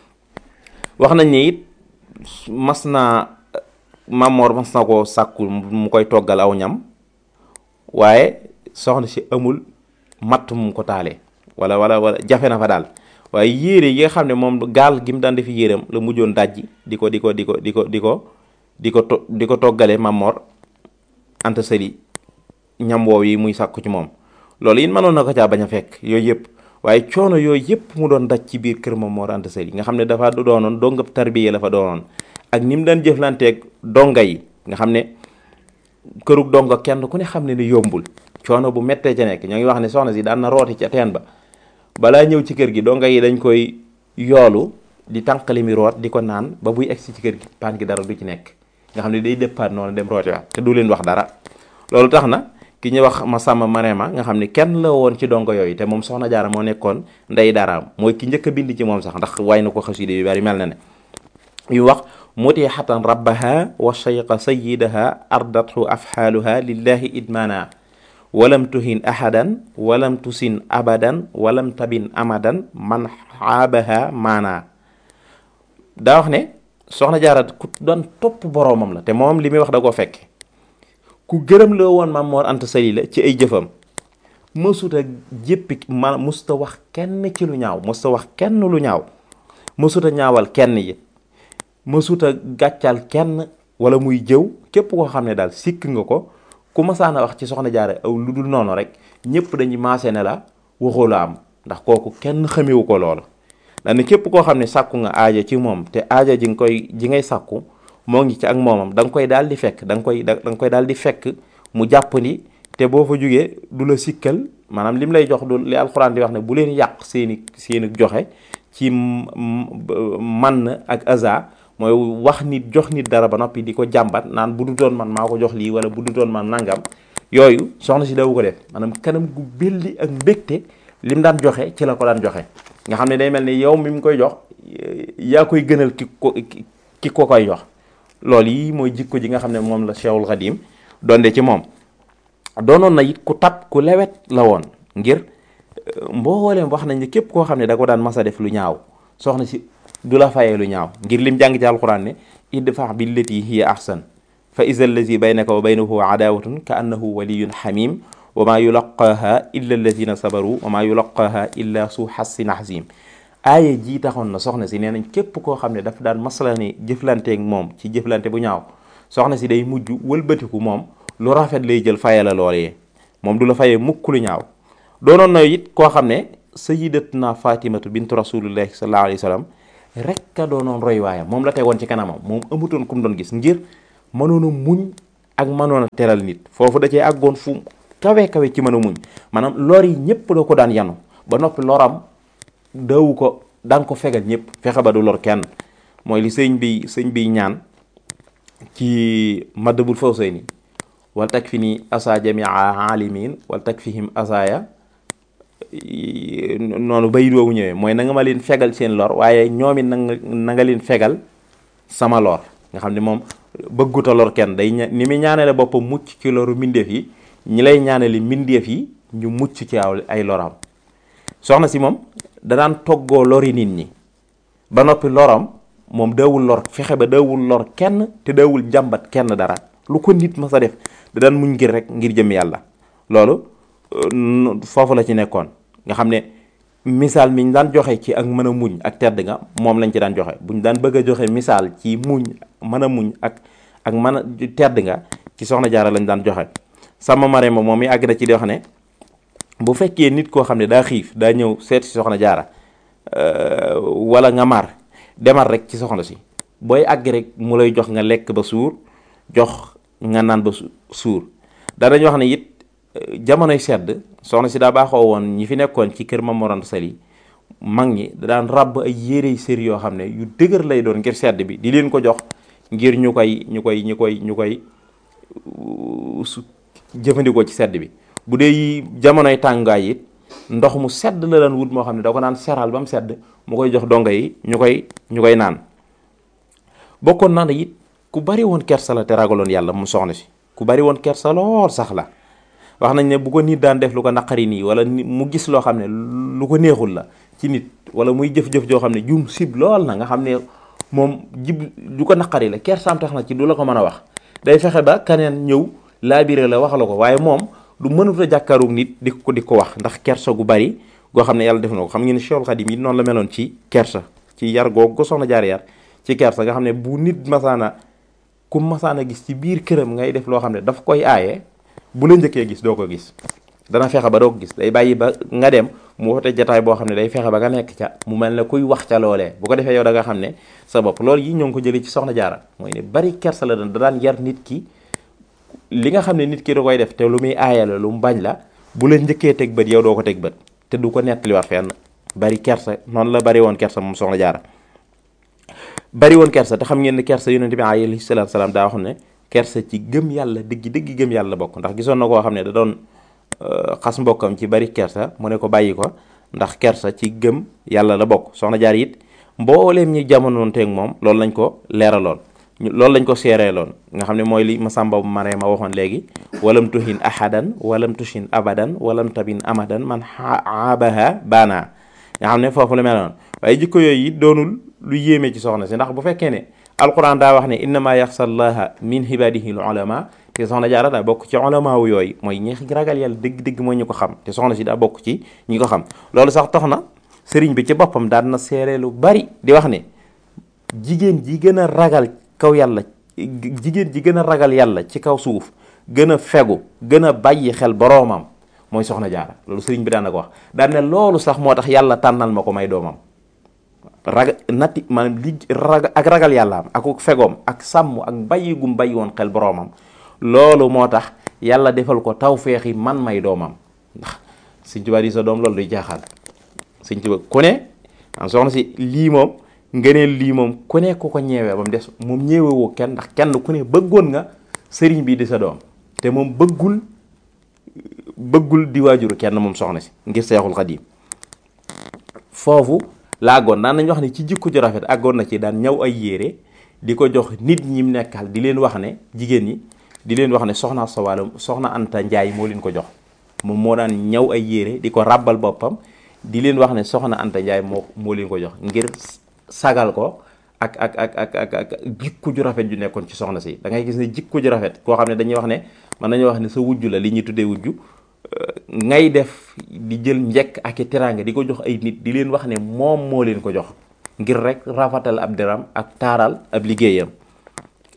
[SPEAKER 6] wax nañ ne it Maam Mor mas na koo sàkku mu koy toggal aw ñam waaye soxna si amul matt mu ko taalee wala jafe na fa daal waaye yére yi nga xam ne moom gaal gi mu daan defi yéreem la mujjoon dajji di ko toggale Maam Mor Anta Sali ñam woow yi muy sàkku ci moom loolu it mënoon na ko caa bañ a fekk yooyu yëpp waaye coono yooyu yëpp mu doon daj ci biir kër Maam Mor Anta Sali nga xam ne dafa doonoon dongab tarbiya la fa doonoon ak ni mu daan jëflanteeg donga yi nga xam ne kërug donga kenn ku ne xam ne ni yombul coono bu méttee ca nekk ñoo ngi wax ne soxna si daan na rooti ca teen ba balaa ñëw ci kër gi donga yi dañ koy yoolu di tànqali mi root di ko naan ba buy egsi ci kër gi paan gi dara du ci nekk nga xam ne day départ noonu dem rooti waat te du leen wax dara loolu tax na ki ñuy wax Masamba Marema nga xam ne kenn la woon ci dongo yooyu te moom soxna Jaara moo nekkoon ndey daraam mooy ki njëkk a bind ci moom sax ndax way na ko xasida yu bari mel na ne yu wax mutixatan rabbaha wa shayqa sayidaha ardathu afxaaluha lillahi idmana walam tuhin ahadan walam tusin abadan walam tabin amadan man xaabaha maana daa wax ne soxna Jaara ku doon topp boroomam la te moom li muy wax da koo fekk ku gërëm la woon Maam Mor Anta Sali la ci ay jëfam mësuta jéppi mësuta wax kenn ci lu ñaaw mësuta wax kenn lu ñaaw mësuta ñaawal kenn yi mësuta gàccal kenn wala muy jëw képp koo xam ne daal sikk nga ko ku masaana wax ci soxna Jaara aw lu dul noonu rek ñëpp dañuy maase ne la waxoo la am ndax kooku kenn xamewu ko loolu daane képp koo xam ne sàkku nga aaja ci moom te aaja ji ngay sàkku moo ngi ci ak moomam da nga koy daal di fekk da nga koy daal di fekk mu jàppandi te boo fa jógee du la sikkal maanaam lim lay jox du li alxuraan di wax ne bu leen yàq seeni joxe ci man ak aza mooy wax nit jox nit dara ba noppi di ko jàmbat naan bu du doon man maa ko jox lii wala bu du doon man nangam yooyu soxna si dawu ko def maanaam kanam gu belli ak mbégte lim daan joxe ci la ko daan joxe nga xam ne day mel ni yow mi mu koy jox yaa koy gënal ki ko koy jox loolu yi mooy jikko ji nga xam ne moom la Cheikhul Khadim doonde ci moom doonoon na it ku tab ku lewet la woon ngir mbooleem wax nañ ne képp koo xam ne da ko daan masa def lu ñaaw soxna si du la fayee lu ñaaw ngir lim jàng ci alquran ne idfa billati hiya ahsan fa iza allazi baynaka wa baynahu adawatun ka annahu waliyun hamim wa ma yulaqaha illa allazina sabaru wa ma yulaqaha illa su hassin azim aaya jii taxoon na soxna si nee nañ képp koo xam ne daf daan masala ni jëflanteeg moom ci jëflante bu ñaaw soxna si day mujj wëlbatiku moom lu rafet lay jël faye la loolee moom du la fayee mukk lu ñaaw. doonoon na it koo xam ne sayyidatuna Fatimatu bintu rasulillahi sallallahu alayhi wa sallam rek ka doonoon roy waayam moom la tegoon ci kanamam moom amutoon ku mu doon gis ngir mënoon a muñ ak mënoon a teral nit foofu da cee àggoon fu kawe ci mën a muñ maanaam lor yi ñëpp la ko daan yanu ba noppi loram dawu ko daan ko fegal ñëpp fexe ba du lor kenn mooy li sëñ bi ñaan ci Matlabul Fawzayni wal takfini asa jamia alimin wal takfihim asaya noonu bayit woowu ñëwee mooy na nga ma leen fegal seen lor waaye ñoom it na nga leen fegal sama lor nga xam ne moom bëgguta lor kenn day ni muy ñaanale boppam mucc ci loru mbindeef yi ñi lay ñaanale mbindeef yi ñu mucc ci ay loram soxna si moom da daan toggoo lori nit ñi ba noppi loram moom daawul lor fexe ba daawul lor kenn te daawul jàmbat kenn dara lu ko nit ma sa def da daan muñ ngir rek ngir jëm yàlla loolu foofu la ci nekkoon nga xam ne misaal mi ñu daan joxe ci ak mën a muñ ak tedd nga moom lañ ci daan joxe bu ñu daan bëgg a joxe misaal ci muñ mën a muñ ak mën a tedd nga ci soxna jaara lañ daan joxe sama Marème moom mi àgg na ci di wax ne bu fekkee nit koo xam ne daa xiif daa ñëw seet si soxna jaara wala nga mar demal rek ci soxna si booy àgg rek mu lay jox nga lekk ba suur jox nga naan ba suur daanañ wax ne it jamonoy sedd soxna si daa baaxoo woon ñi fi nekkoon ci kër Mame Mor Anta Sali mag ñi da daan ràbb ay yérey sër yoo xam ne yu dëgër lay doon ngir sedd bi di leen ko jox ngir ñu koy jëfandikoo ci sedd bi bu dee jamonoy tàngaay it ndox mu sedd la daan wut moo xam ne da ko naan seral ba mu sedd mu koy jox dongo yi ñu koy naan bokkoon naa ne it ku bari woon kersa la te ragaloon yàlla mu soxna si ku bari woon kersa lool sax la wax nañ ne bu ko nit daan def lu ko naqari nii wala mu gis loo xam ne lu ko neexul la ci nit wala muy jëf-jëf joo xam ne jum sib lool na nga xam ne moom du ko naqari la kersaam tax na ci du la ko mën a wax day fexe ba kaneen ñëw laabiré la wax la ko waaye moom du mënut a jàkkaaru nit di ko wax ndax kersa gu bari goo xam ne yàlla def na ko xam ngeen ne Cheikhul Khadim yi noonu la meloon ci kersa ci yar googu ko soxna jaar yar ci kersa nga xam ne bu nit masaana gis ci biir këram ngay def loo xam ne daf koy aaye bu la njëkkee gis doo ko gis dana fexe ba doo ko gis day bàyyi ba nga dem mu wote jataay boo xam ne day fexe ba nga nekk ca mu mel ne kuy wax ca loolee bu ko defee yow da nga xam ne sa bopp loolu yi ñoo ngi ko jëlee ci soxna jaara mooy ne bari kersa la da daan yar nit ki li nga xam ne nit ki da koy def te lu muy aaye la lu mu bañ la bu la njëkkee teg bët yow doo ko teg bët te du ko nettaliwaat fenn bari kersa noonu la bari woon kersa moom soxna jaara bari woon kersa te xam ngeen ne kersa yonent bi alayhi salaatu salaam daa wax ne kersa ci gëm yàlla dëgg gëm yàlla bokk ndax gisoon na koo xam ne da doon xas mbokkam ci bari kersa mu ne ko bàyyi ko ndax kersa ci gëm yàlla la bokk soxna jaar it mbooleem ñi jamonoon teeg moom loolu lañ ko leeraloon loolu lañ ko seereeloon nga xam ne mooy li Masamba Marème ma waxoon léegi walam tuhin ahadan walam tushin abadan walam tabin amadan man aabaha baana nga xam ne foofu la meloon waaye jikko yooyu it doonul lu yéeme ci soxna si ndax bu fekkee ne alquran daa wax ne innama yaxsa llaha min ibadihi l ulama te soxna jaara daa bokk ci ulama wu yooyu mooy ñi ragal yàlla dëgg-dëgg mooy ñu ko xam te soxna si daa bokk ci ñi ko xam loolu sax tax na sëriñ bi ci boppam daan na seere lu bari di wax ne jigéen ji gën a ragal kaw yàlla jigéen ji gën a ragal yàlla ci kaw suuf gën a fegu gën a bàyyi xel boroomam mooy soxna jaara loolu sëriñ bi daan na ko wax daan ne loolu sax moo tax yàlla tànnal ma ko may doomam maanaam ak ragal yàllaam ak fegoom ak sàmm ak bàyyi gum bàyyi woon xel boroomam loolu moo tax yàlla defal ko tawfeexi man may doomam ndax Sëñ Tuubaa di sa doom loolu duy jaaxal Sëñ Tuubaa ku ne am soxna si lii moom ngëneel lii moom ku ne ku ko ñeewee ba mu des moom ñeewewoo kenn ndax kenn ku ne bëggoon nga sëriñ bi di sa doom te moom bëggul di waajuru kenn moom soxna si ngir Seexul Xadiim foofu la àggoon daan nañ wax ne ci jikko ju rafet àggoon na ci daan ñaw ay yére di ko jox nit ñi mu nekkal di leen wax ne jigéen ñi di leen wax ne soxna Sawalo soxna Anta Njaay moo leen ko jox moom moo daan ñaw ay yére di ko ràbbal boppam di leen wax ne soxna Anta Njaay moo leen ko jox ngir sagal ko ak jikko ju rafet ju nekkoon ci soxna si da ngay gis ne jikko ju rafet koo xam ne dañuy wax ne mën nañu wax ne sa wujju la li ñuy tuddee wujju ngay def di jël njekk ak i teraanga di ko jox ay nit di leen wax ne moom moo leen ko jox ngir rek rafetal ab deram ak taaral ab liggéeyam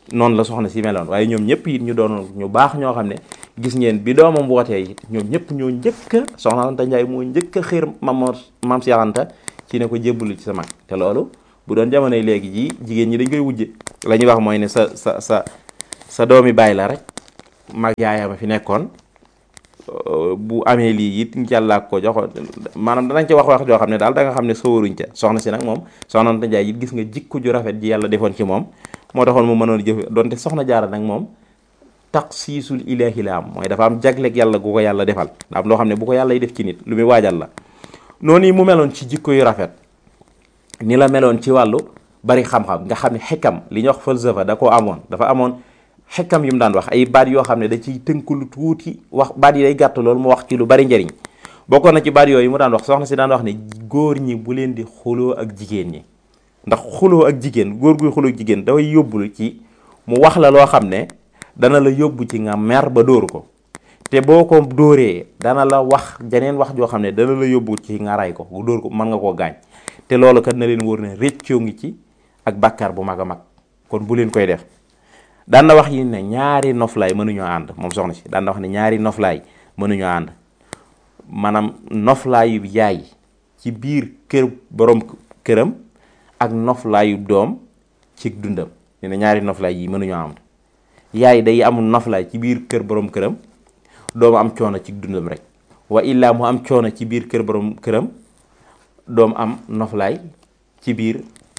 [SPEAKER 6] noonu la soxna si meloon. waaye ñoom ñëpp it ñu doon ñu baax ñoo xam ne gis ngeen bi doomam wootee it ñoom ñëpp ñoo njëkk a soxna Anta Ndiaye moo njëkk a xiir maam Cheikh Anta ci ne ko jébbalu ci sa mag. te loolu bu doon jamonoy léegi ji jigéen ñi dañ koy wujje la ñuy wax mooy ne sa doomi bàyyi la rek mag yaayama fi nekkoon bu amee lii it yàlla ko jox maanaam danañ ci wax joo xam ne daal da nga xam ne sóoruñ ca. soxna si nag moom soxna Anta Ndiaye it gis nga jikko ju rafet ji yàlla defoon ci moom moo taxoon mu mënoon jëf donte soxna Jaara nag moom taxsiisul ilaahi la am mooy dafa am jagleeg yàlla gu ko yàlla defal daa am loo xam ne bu ko yàlla def ci nit lu muy waajal la. noonu yi mu meloon ci jikko yu rafet ni la meloon ci wàllu bari xam-xam nga xam ne xekkam li ñuy wax falsafa da koo amoon dafa amoon xekkam yu mu daan wax ay baat yoo xam ne da ciy tënk lu tuuti wax baat yi day gàtt loolu mu wax ci lu bari njëriñ. bokkoon na ci baat yooyu mu daan wax soxna si daan wax ne góor ñi bu leen di xuloo ak jigéen ñi ndax xuloo ak jigéen góor guy xuloo ak jigéen dafay yóbbulu ci mu wax la loo xam ne dana la yóbbu ci nga mer ba dóor ko te boo ko dóoree dana la wax janeen wax joo xam ne dana la yóbbu ci nga ray ko dóor ko mën nga koo gaañ te loolu kat na leen wóor ne réccoo ngi ci ak bàkkaar bu mag a mag kon bu leen koy def. daan na wax yi ne ñaari noflaay mënuñoo ànd moom soxna si daan na wax ne ñaari noflaay mënuñoo ànd maanaam noflaayu yaay ci biir kër borom këram ak noflaayu doom ci dundam nee na ñaari noflaay yi mënuñoo ànd. yaay day amul noflaay ci biir kër borom këram doom am coono ci dundam rek wa illaa mu am coono ci biir kër borom këram doom am noflaay ci biir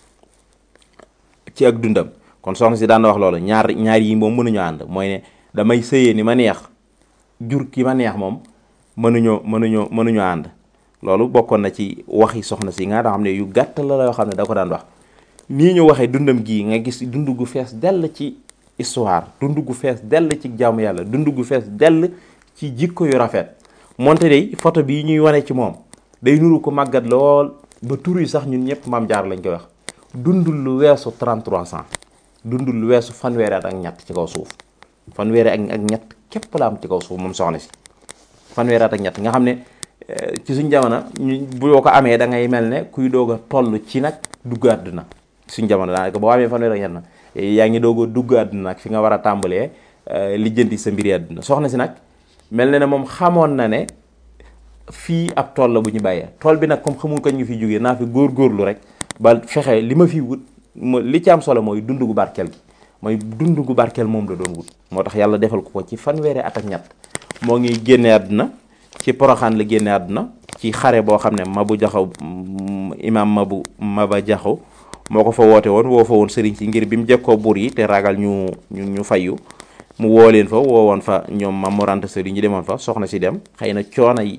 [SPEAKER 6] ci ak dundam. kon soxna si daan na wax loolu ñaar yi moom mënuñoo ànd mooy ne damay sëyee ni ma neex jur ki ma neex moom mënuñoo ànd. loolu bokkoon na ci waxi soxna si nga xam ne yu gàtt la yoo xam ne da ko daan wax nii ñu waxee dundam gii nga gis dund gu fees dell ci histoire dund gu fees dell ci jaamu yàlla dund gu fees dell ci jikko yu rafet. moonte day photo bii ñuy wane ci moom day nuru ko màggat lool ba tur yi sax ñun ñëpp Maam Jaara lañ koy wax dundul lu weesu 33 ans. dundul lu weesu fanweeri at ak ñett ci kaw suuf fanweeri ak ñett képp la am ci kaw suuf moom soxna si fanweeri at ak ñett nga xam ne ci suñ jamono boo ko amee da ngay mel ne kuy doog a toll ci nag dugg àdduna suñ jamono daanaka boo amee fanweeri ak ñett na yaa ngi doog a dugg àdduna nag fi nga war a tàmbalee lijjanti sa mbiri àdduna. soxna si nag mel na ne moom xamoon na ne fii ab tool la bu ñu bàyyee tool bi nag comme xamul ko ñu fi jógee naa fi góorgóorlu rek ba fexe li ma fi wut li ci am solo mooy dund gu barkeel gi mooy dund gu barkeel moom la doon wut. moo tax yàlla defal ko ci fanweeri at ak ñett moo ngi génne àdduna ci Poroxaan la génne àdduna ci xare boo xam ne Mabu Jaxaw imaam Maba Jaxaw moo ko fa woote woon woo fa woon sëriñ si ngir bi mu jekkoo buur yi te ragal ñu fayu mu woo leen fa woowoon fa ñoom Maam Mor Anta Sali ñu demoon fa soxna si dem xëy na coono yi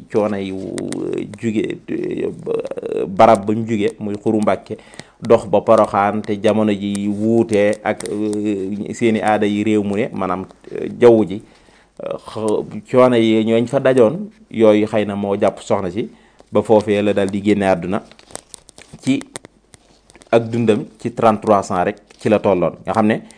[SPEAKER 6] jóge barab ba ñu jóge muy Xuru Mbàkke dox ba Poroxaan te jamono ji wuute ak seeni aada yi réew mu ne maanaam jaww ji coono yi ñooñ fa dajoon yooyu xëy na moo jàpp soxna si ba foofee la dal di génne àdduna ci ak dundam ci 33 ans rek ci la tolloon nga xam ne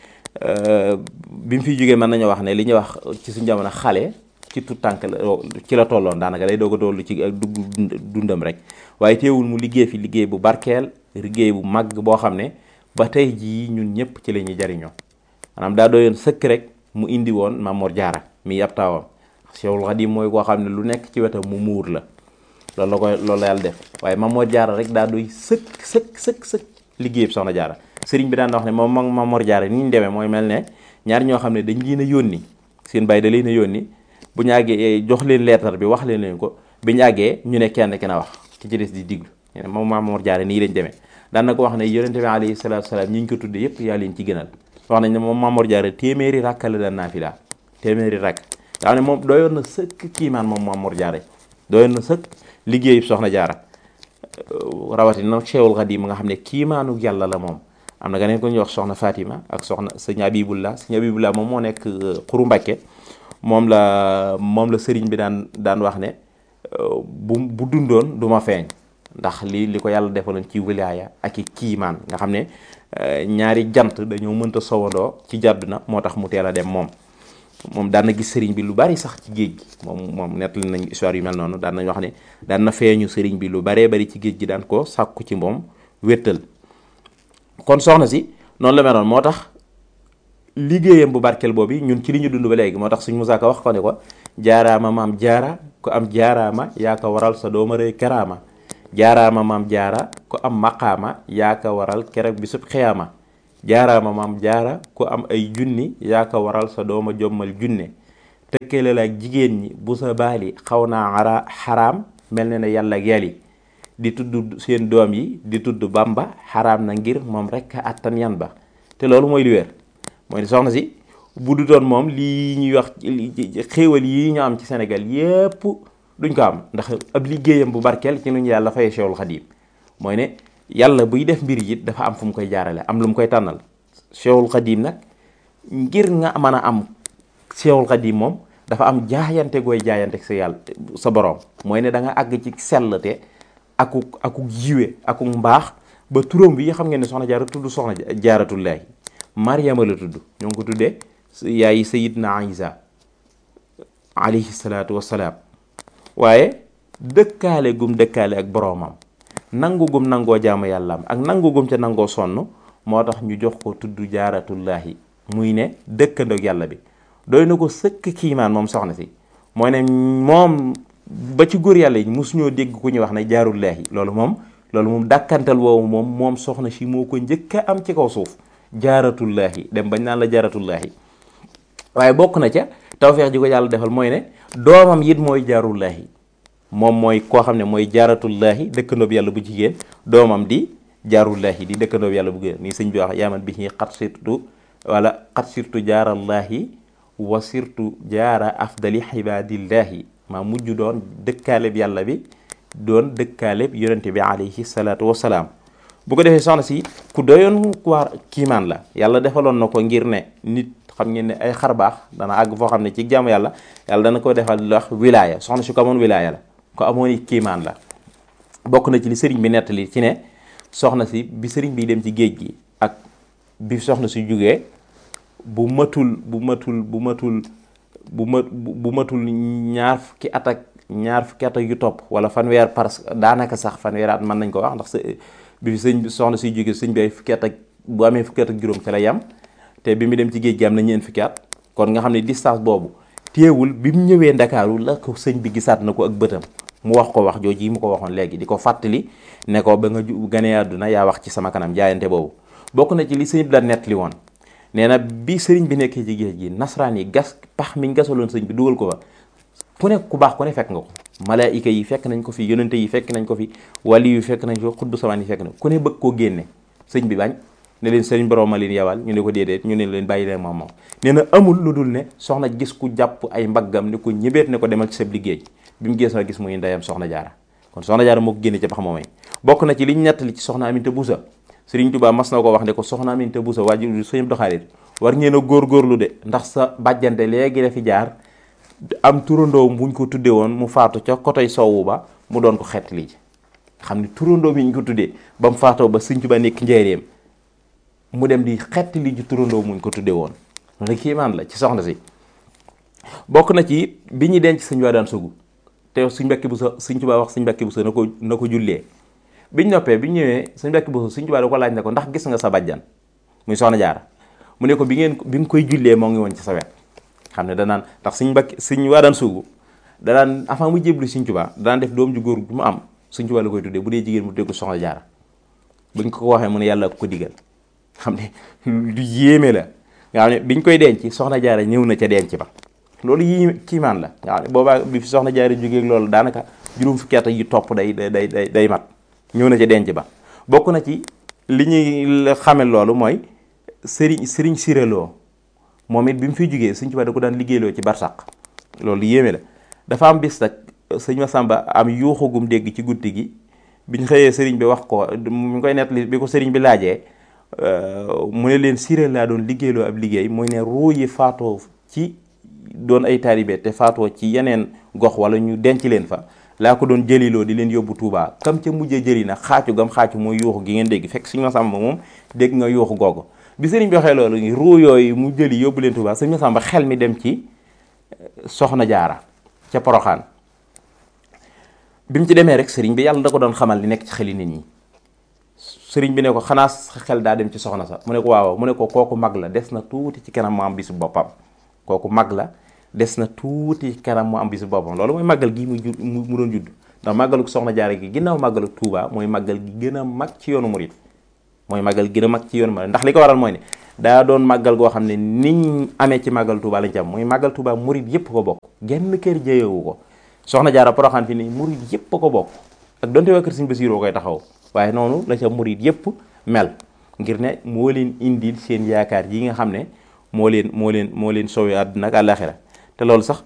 [SPEAKER 6] bi mu fiy jógee mën nañu wax ne li ñuy wax ci suñu jamono xale ci tout tànk ci la tolloon daanaka day doog a dollu ci ak dundam rek waaye teewul mu liggéey fi liggéey bu barkeel liggéey bu màgg boo xam ne ba tey jii ñun ñëpp ci la ñuy jariñoo maanaam daa doyoon sëkk rek mu indi woon Maam Mor Jaara mi ab taawam Cheikhul Khadim mooy koo xam ne lu nekk ci wetam mu muur la loolu la yàlla def waaye Maam Mor Jaara rek daa doy sëkk liggéey bi soxna Jaara sëriñ bi daan wax ne moom Maam Mor Jaara ni ñu demee mooy mel ne ñaar ñoo xam ne dañ leen a yónni seen bàyyi da leen a yónni bu ñu àggee jox leen leetar bi wax leen ko bi ñu àggee ñu ne kenn ki na wax ki ci des di diglu moom Maam Mor Jaara nii lañ demee daan na ko wax ne yonente bi alayhi salaatu salaam ñi ñu ko tudde yëpp yaa leen ci gënal wax nañ ne moom Maam Mor Jaara téeméeri rakk la daan naafila téeméeri rakk nga xam ne moom doyoon na sëkk kiimaan moom Maam Mor Jaara doyoon na sëkk liggéeyu soxna Jaara rawatina Cheikhul Khadim nga xam ne kiimaanu yàlla la moom am na nga neen ko ñuy wax soxna Fatima ak soxna sëñ Abibullah moom moo nekk Xuru Mbàkke moom la sëriñ bi daan wax ne bu dundoon du ma feeñ ndax li ko yàlla defaloon ci wilaaya ak i kiimaan nga xam ne ñaari jant dañoo mënta sowandoo ci jàdduna moo tax mu teel a dem moom daan na gis sëriñ bi lu bari sax ci géej gi moom nettali nañ histoire yu mel noonu daan nañ wax ne daan na feeñu sëriñ bi lu baree bari ci géej gi daan ko sàkku ci moom wéttal kon soxna si noonu la meloon moo tax liggéeyam bu barkeel boobu ñun ci li ñu dund ba léegi moo tax suñ Musaa Ka wax ko ne ko jaaraama maam jaara ku am jaaraama yaa ko waral sa dooma rëy karaama jaaraama maam jaara ku am maqaama yaa ko waral keroog bisub xiyaama jaaraama maam jaara ku am ay junni yaa ko waral sa dooma jommal junne tëkkale la ak jigéen ñi bu sa baali xaw naa xaraam mel ne ne yàlla ak yàlli di tudd seen doom yi di tudd Bamba xaraam na ngir moom rek a attan yan ba te loolu mooy li wér mooy soxna si bu du doon moom lii ñuy wax xéewal yi ñu am ci Sénégal yépp duñ ko am ndax ab liggéeyam bu barkeel ci nu ñu yàlla fay Cheikhul Khadim mooy ne yàlla buy def mbir yi dafa am fu mu koy jaarale am lu mu koy tànnal Cheikhul Khadim nag ngir nga mën a am Cheikhul Khadim moom dafa am jaayante gooy jaayante sa yàlla sa borom mooy ne da nga àgg ci sellte akuk jiwe akuk mbaax ba turam bi xam ngeen ne soxna jaara tudd soxna jaaratullaahi Mariama la tudd ñoo ngi ko tuddee yaay Sayyidna Isa alayhi salaatu wassalaam waaye dëkkaale gum dëkkaale ak boroomam nangu gum nangoo jaamu yàllaam ak nangu gum ca nangoo sonn moo tax ñu jox ko tudd jaaratullaahi muy ne dëkkandoog yàlla bi doy na ko sëkk kiimaan moom soxna si mooy ne moom ba ci góor yàlla yi mosuñoo dégg ku ñuy wax ne jaarullaahi loolu moom dàkkantal woowu moom soxna si moo ko njëkk a am ci kaw suuf jaaratullaahi dem bañ naan la jaaratullaahi waaye bokk na ca tawfeex ji ko yàlla defal mooy ne doomam it mooy jaarullaahi moom mooy koo xam ne mooy jaaratullaahi dëkkandoob yàlla bu jigéen doomam di jaarullaahi di dëkkandoob yàlla bu jigéen nii sëñ bi wax yaaman bi ñi xat sirtu jaarallaahi wa sirtu jaara afdali xibaadillaahi maa mujj doon dëkkaaleb yàlla bi doon dëkkaaleb yonente bi alayhi salaatu wasalaam bu ko defee soxna si ku doyoon waar kiimaan la yàlla defaloon na ko ngir ne nit xam ngeen ne ay xar baax dana àgg foo xam ne ci jaamu yàlla dana ko defal lu wax wilaaya soxna si ko amoon wilaaya la ko amoon i kiimaan la bokk na ci li sëriñ bi nettali ci ne soxna si bi sëriñ bi dem ci géej gi ak bi soxna si jugee bu matul ñaar fukki at ak yu topp wala fanweer parce que daanaka sax fanweer at mën nañ ko wax ndax bi sëñ bi soxna siy jóge sëñ bi ay fukki at ak bu amee fukki at ak juróom ci la yam te bi mu dem ci géej gi am na ñeent fukki at kon nga xam ne distance boobu téewul bi mu ñëwee Ndakaaru la ko sëñ bi gisaat na ko ak bëtam mu wax ko wax jooju yi mu ko waxoon léegi di ko fàttali ne ko ba nga ganee àdduna yaa wax ci sama kanam jaayante boobu bokk na ci li sëñ bi la nettali woon nee na bi sëriñ bi nekkee ci géej gi nasaraan yi gas pax mi ñu gasaloon sëñ bi dugal ko fa ku ne ku baax ku ne fekk nga ko malaayika yi fekk nañ ko fi yonente yi fekk nañ ko fi wali yu fekk nañ ko xutbu samaan yi fekk nañ ku ne bëgg koo génne sëñ bi bañ ne leen sëriñ borom ma leen yawal ñu ne ko déedéet ñu ne leen bàyyi leen moom nee na amul lu dul ne soxna gis ku jàpp ay mbaggam ne ko ñëbeet ne ko demal ci sa liggéey bi mu geesoo gis muy ndeyam soxna jaara kon soxna jaara moo ko génne ca pax moomay bokk na ci liñ nettali ci soxna Aminta Busa Sëriñ Tuubaa mas na ko wax ne ko soxna Aminta Busa waajur sëñ Abdu Xaadir war ngeen a góorgóorlu de ndax sa bàjjante léegi la fi jaar am turandoo buñ ko tuddee woon mu faatu ca kotoy sowwu ba mu doon ko xett lii xam ne turandoo bi ñu ko tuddee ba mu faatoo ba Sëriñ Tuubaa nekk njëriñam mu dem di xett lii ci turandoo muñ ko tuddee woon loolu kiimaan la ci soxna si bokk na ci bi ñu denc sëñ waa daan sugu te Sëriñ Mbàkke Buso Sëriñ Tuubaa wax Sëriñ Mbàkke Buso na ko jullee biñ noppee biñ ñëwee Sëriñ Mbàkke Buso Sëriñ Tuubaa da ko laaj ne ko ndax gis nga sa bàjjan muy soxna jaara mu ne ko bi nga koy jullee moo ngi woon ci sa wet xam ne danaan ndax Sëriñ waa daan sugu danaan avant mu jéblu Sëriñ Tuubaa danaan def doom ju góor bu mu am Sëriñ Tuubaa la koy tuddee bu dee jigéen mu tuddee ko soxna jaara buñ ko waxee mu ne yàlla ko digal xam ne lu yéeme la nga xam ne biñ koy denc soxna jaara ñëw na ca denc ba loolu yi kiimaan la nga xam ne boobaa bi fi soxna jaara jógee loolu daanaka juróom fukki at yi topp day mat ñëw na ca denc ba bokk na ci li ñuy xame loolu mooy sëriñ siréloo moom it bi mu fiy jógee Sëriñ Tuubaa da ko daan liggéeyloo ci barsàq loolu yéeme la dafa am bis nag sëñ Masamba am yuuxugum dégg ci guddi gi biñ xëyee sëriñ bi wax ko mu ngi koy nettali bi ko sëriñ bi laajee mu ne leen siré laa doon liggéeyloo ab liggéey mooy ne ruu yi faatoo ci doon ay taalibe te faatoo ci yeneen gox wala ñu denc leen fa laa ko doon jëliloo di leen yóbbu Touba kam ca mujjee jëli na xaacu gam xaacu mooy yuuxu gi ngeen dégg fekk Sëriñ Masamba moom dégg nga yuuxu googu bi sëriñ bi waxee loolu ruu yooyu mu jëli yóbbu leen Touba Sëriñ Masamba xel mi dem ci soxna jaara ca Poroxaan bi mu ci demee rek sëriñ bi yàlla da ko doon xamal li nekk ci xeli nit ñi sëriñ bi ne ko xanaa sa xel daa dem ci soxna sa mu ne ko waaw mu ne ko kooku mag la des na tuuti ci kanam mu am bisu boppam kooku mag la des na tuuti ci kanam mu am bisu boppam loolu mooy màggal gi mu doon judd ndax màggalu soxna jaara gi ginnaaw màggalu Tuuba mooy màggal gi gën a mag ci yoonu murit mooy màggal gi gën a mag ci yoonu murit ndax li ko waral mooy ne daa doon màggal goo xam ne niñ amee ci màggal Tuuba lañ ci am mooy màggal Tuuba murit yëpp ko bokk genn kër jëyewu ko soxna jaara Poroxaan fi ni murit yëpp ko bokk ak donte waa kër Sëriñ Basiru koy taxaw waaye noonu la ca murit yëpp mel ngir ne moo leen indil seen yaakaar yi nga xam ne moo leen soowee àdduna ak àllaaxira te loolu sax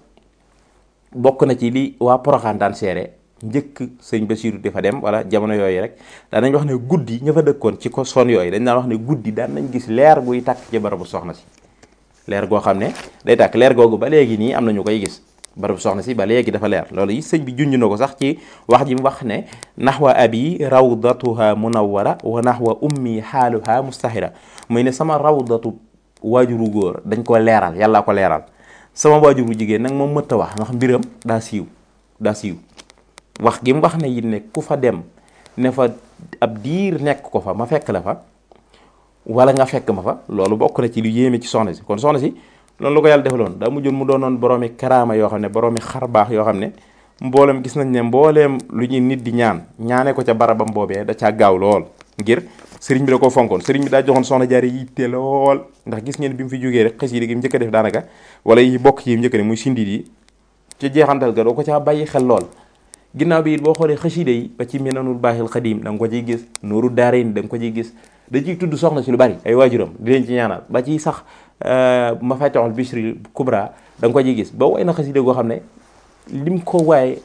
[SPEAKER 6] bokk na ci li waa Poroxaan daan seere njëkk sëñ Basiru dafa dem wala jamono yooyu rek daan nañ wax ne guddi ña fa dëkkoon ci ko son yooyu dañ daan wax ne guddi daan nañ gis leer guy tàkk ci barabu soxna si leer goo xam ne day tàkk leer googu ba léegi nii am na ñu koy gis barabu soxna si ba léegi dafa leer loolu yi sëñ bi junj na ko sax ci wax ji mu wax ne naxwa abi rawdatuha munawwara wa naxwa ummi xaaluha mustahira muy ne sama rawdatu waajuru góor dañ ko leeral yàllaa ko leeral sama waajuru jigéen nag moom mëtta wax ndax mbiram daa siiw wax gi mu wax ne it ne ku fa dem ne fa ab diir nekk ko fa ma fekk la fa wala nga fekk ma fa loolu bokk na ci lu yéeme ci soxna si kon soxna si loolu la ko yàlla defaloon daa mujjoon mu doonoon boroomi karaama yoo xam ne boroomi xarbaax yoo xam ne mboolem gis nañ ne mbooleem lu ñuy nit di ñaane ko ca barabam boobee da caa gaaw lool ngir sëriñ bi da koo fonkoon sëriñ bi daa joxoon soxna jaare yitte lool ndax gis ngeen bi mu fi jógee rek xasida gi mu njëkk a def daanaka wala yi bokk ci yi mu njëkk a def muy sindit yi ca jeexantal ga doo ko caa bàyyi xel lool ginnaaw bi it boo xoolee xasida yi ba ci Minanul Baaxil Xadiim da nga ko ciy gis Nuuru Daarayni da nga ko ciy gis da ciy tudd soxna si lu bari ay waajuram di leen ci ñaanal ba ci sax Mafatihul Bichri Kubra da nga ko ciy gis ba way na xasida goo xam ne lim ko waaye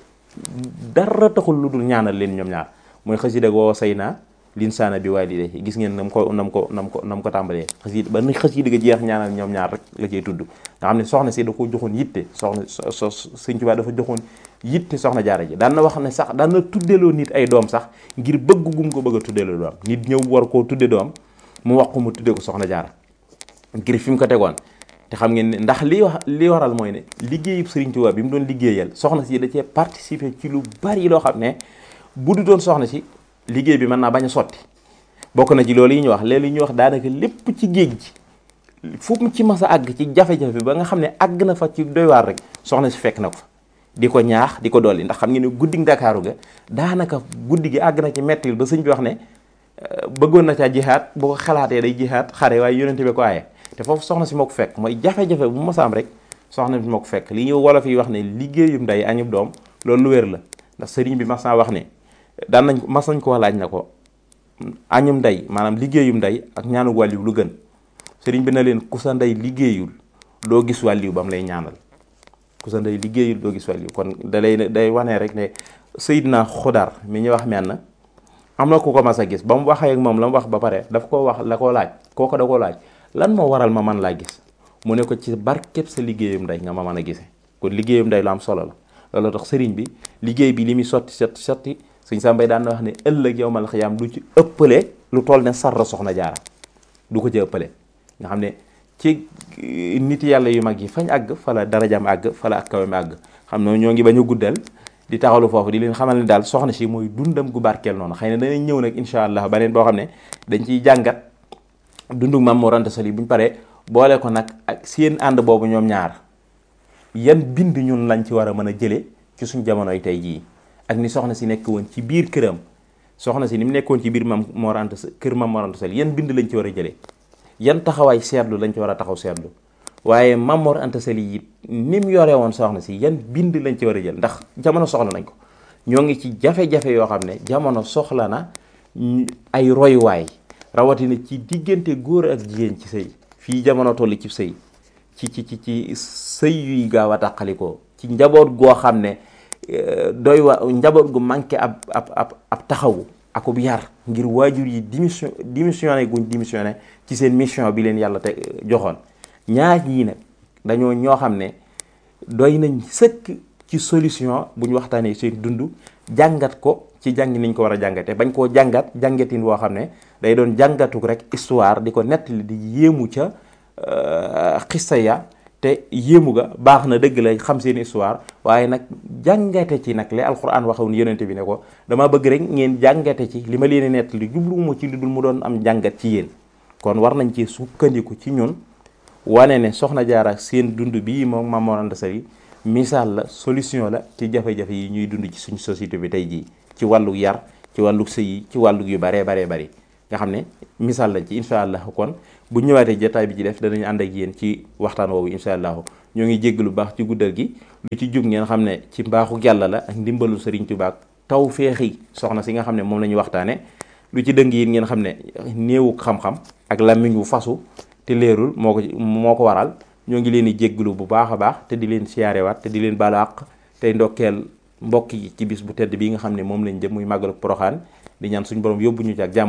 [SPEAKER 6] dara taxul lu dul ñaanal leen ñoom ñaar mooy xasida goo say naa linsaana bi waalidayhi gis ngeen nam ko tàmbalee xasida ba ni xasida ga jeex ñaanal ñoom ñaar rek la cay tudd nga xam ne soxna si da ko joxoon yitte Sëñ Tuubaa dafa joxoon yitte soxna jaara ji daan na wax ne sax daan na tuddeloo nit ay doom sax ngir bëgg gum ko bëgg a tuddeloo doom nit ñëw war koo tudde doom mu wax ko mu tudde ko soxna jaara ngir fi mu ko tegoon te xam ngeen ne ndax li waral mooy ne liggéeyu Sëriñ Tuubaa bi mu doon liggéeyal soxna si da cee participer ci lu bari loo xam ne bu du doon soxna si liggéey bi mën naa bañ a sotti bokk na ci loolu yi ñu wax léegi ñu wax daanaka lépp ci géej gi fu mu ci mas a àgg ci jafe-jafe ba nga xam ne àgg na fa ci doy waar rek soxna si fekk na ko fa di ko ñaax di ko dolli ndax xam ngeen ne guddi Ndakaaru ga daanaka guddi gi àgg na ci mettil ba sëñ bi wax ne bëggoon na caa jihaat boo ko xalaatee day jihaat xare waaye yonente bi ko aaye te foofu soxna si moo ko fekk mooy jafe-jafe bu mas a am rek soxna bi moo ko fekk li ñu wolof yi wax ne liggéeyum ndey añub doom loolu lu wér la ndax sëriñ bi mas naa wax ne mas nañ ko laaj na ko añum ndey maanaam liggéeyum ndey ak ñaanu wàlliw lu gën sëriñ bi na leen ku sa ndey liggéeyul doo gis wàlliw ba mu lay ñaanal ku sa ndey liggéeyul doo gis wàlliw kon day wane rek ne Seydina Xudar mi ñu wax menn am na ku ko mas a gis ba mu waxee ak moom la mu wax ba pare daf ko wax la ko laaj kooko da ko laaj lan moo waral ma man laa gis mu ne ko ci barkeb sa liggéeyum ndey nga ma mën a gisee kon liggéeyum ndey lu am solo la loolu tax sëriñ bi liggéey bi li muy sotti Sëñ Sàmbay daan na wax ne ëllëg yawmal xiyaam du ci ëppale lu toll ne sarra soxna jaara du ko ci ëppale nga xam ne ci nit yàlla yu mag yi fañ àgg fa la darajaam àgg fa la ak kawam àgg xam ne ñoo ngi bañ a guddal di taxalu foofu di leen xamal ne daal soxna si mooy dundam gu barkeel noonu xëy na danañ ñëw nag incha allah beneen boo xam ne dañ ciy jàngat dundug Maam Mor Anta Sali buñ paree boole ko nag ak seen ànd boobu ñoom ñaar yan bind ñun lañ ci war a mën a jëlee ci suñ jamonoy tey jii ak ni soxna si nekk woon ci biir këram soxna si ni mu nekkoon ci biir kër Maam Mor Anta Sali yan bind lañ ci war a jëlee yan taxawaay seetlu lañ ci war a taxaw seetlu waaye Maam Mor Anta Sali yi ni mu yore woon soxna si yan bind lañ ci war a jël ndax jamono soxla nañ ko ñoo ngi ci jafe-jafe yoo xam ne jamono soxla na ay royuwaay rawatina ci diggante góor ak jigéen ci sëy fii jamono toll ci sëy ci sëy yuy gaaw a tàqalikoo ci njaboot goo xam ne njaboot gu manqué ab taxawu akub yar ngir waajur yi démissionné guñ démissionné ci seen mission bi leen yàlla te joxoon ñaar ñii nag dañoo ñoo xam ne doy nañ sëkk ci solution bu ñu waxtaanee seen dund jàngat ko ci jàng niñ ko war a jàngate bañ koo jàngatin woo xam ne day doon jàngatuk rek histoire di ko nettali di yéemu ca xissa ya te yéemu ga baax na dëgg la xam seen histoire waaye nag jàngate ci nag li alquran waxoon yonente bi ne ko dama bëgg rek ngeen jàngate ci li ma leen nett li jubluwuma ci li dul mu doon am jàngat ci yéen. kon war nañ ci sukkandiku ci ñun wane ne soxna Jaara seen dund bii moom Maam Mor Anta Sali misaal la solution la ci jafe-jafe yi ñuy dund ci suñu société bi tey jii ci wàllu yar ci wàllu sëy yi ci wàllu yu baree bari nga xam ne misaal lañ ci incha allah. kon bu ñëwaatee jotaay bi ci def danañ ànd ak yéen ci waxtaan woowu incha allah. ñoo ngi jégg lu baax ci guddal gi lu ci jub ngeen xam ne ci mbaaxu yàlla la ak ndimbalu Sëriñ Tuubaa taw feexi soxna si nga xam ne moom la ñu waxtaane lu ci dëng yi ngeen xam ne néewu xam-xam ak làmmiñ wu fasu te leerul moo ko waral. ñoo ngi leen di jégglu bu baax a baax te di leen siyaarewaat te di leen baalu àq tey ndokkeel mbokk yi ci bis bu tedd bi nga xam ne moom lañ jëm muy màggalu Poroxaan di ñaan suñu borom yóbbu ñu ci ak jàmm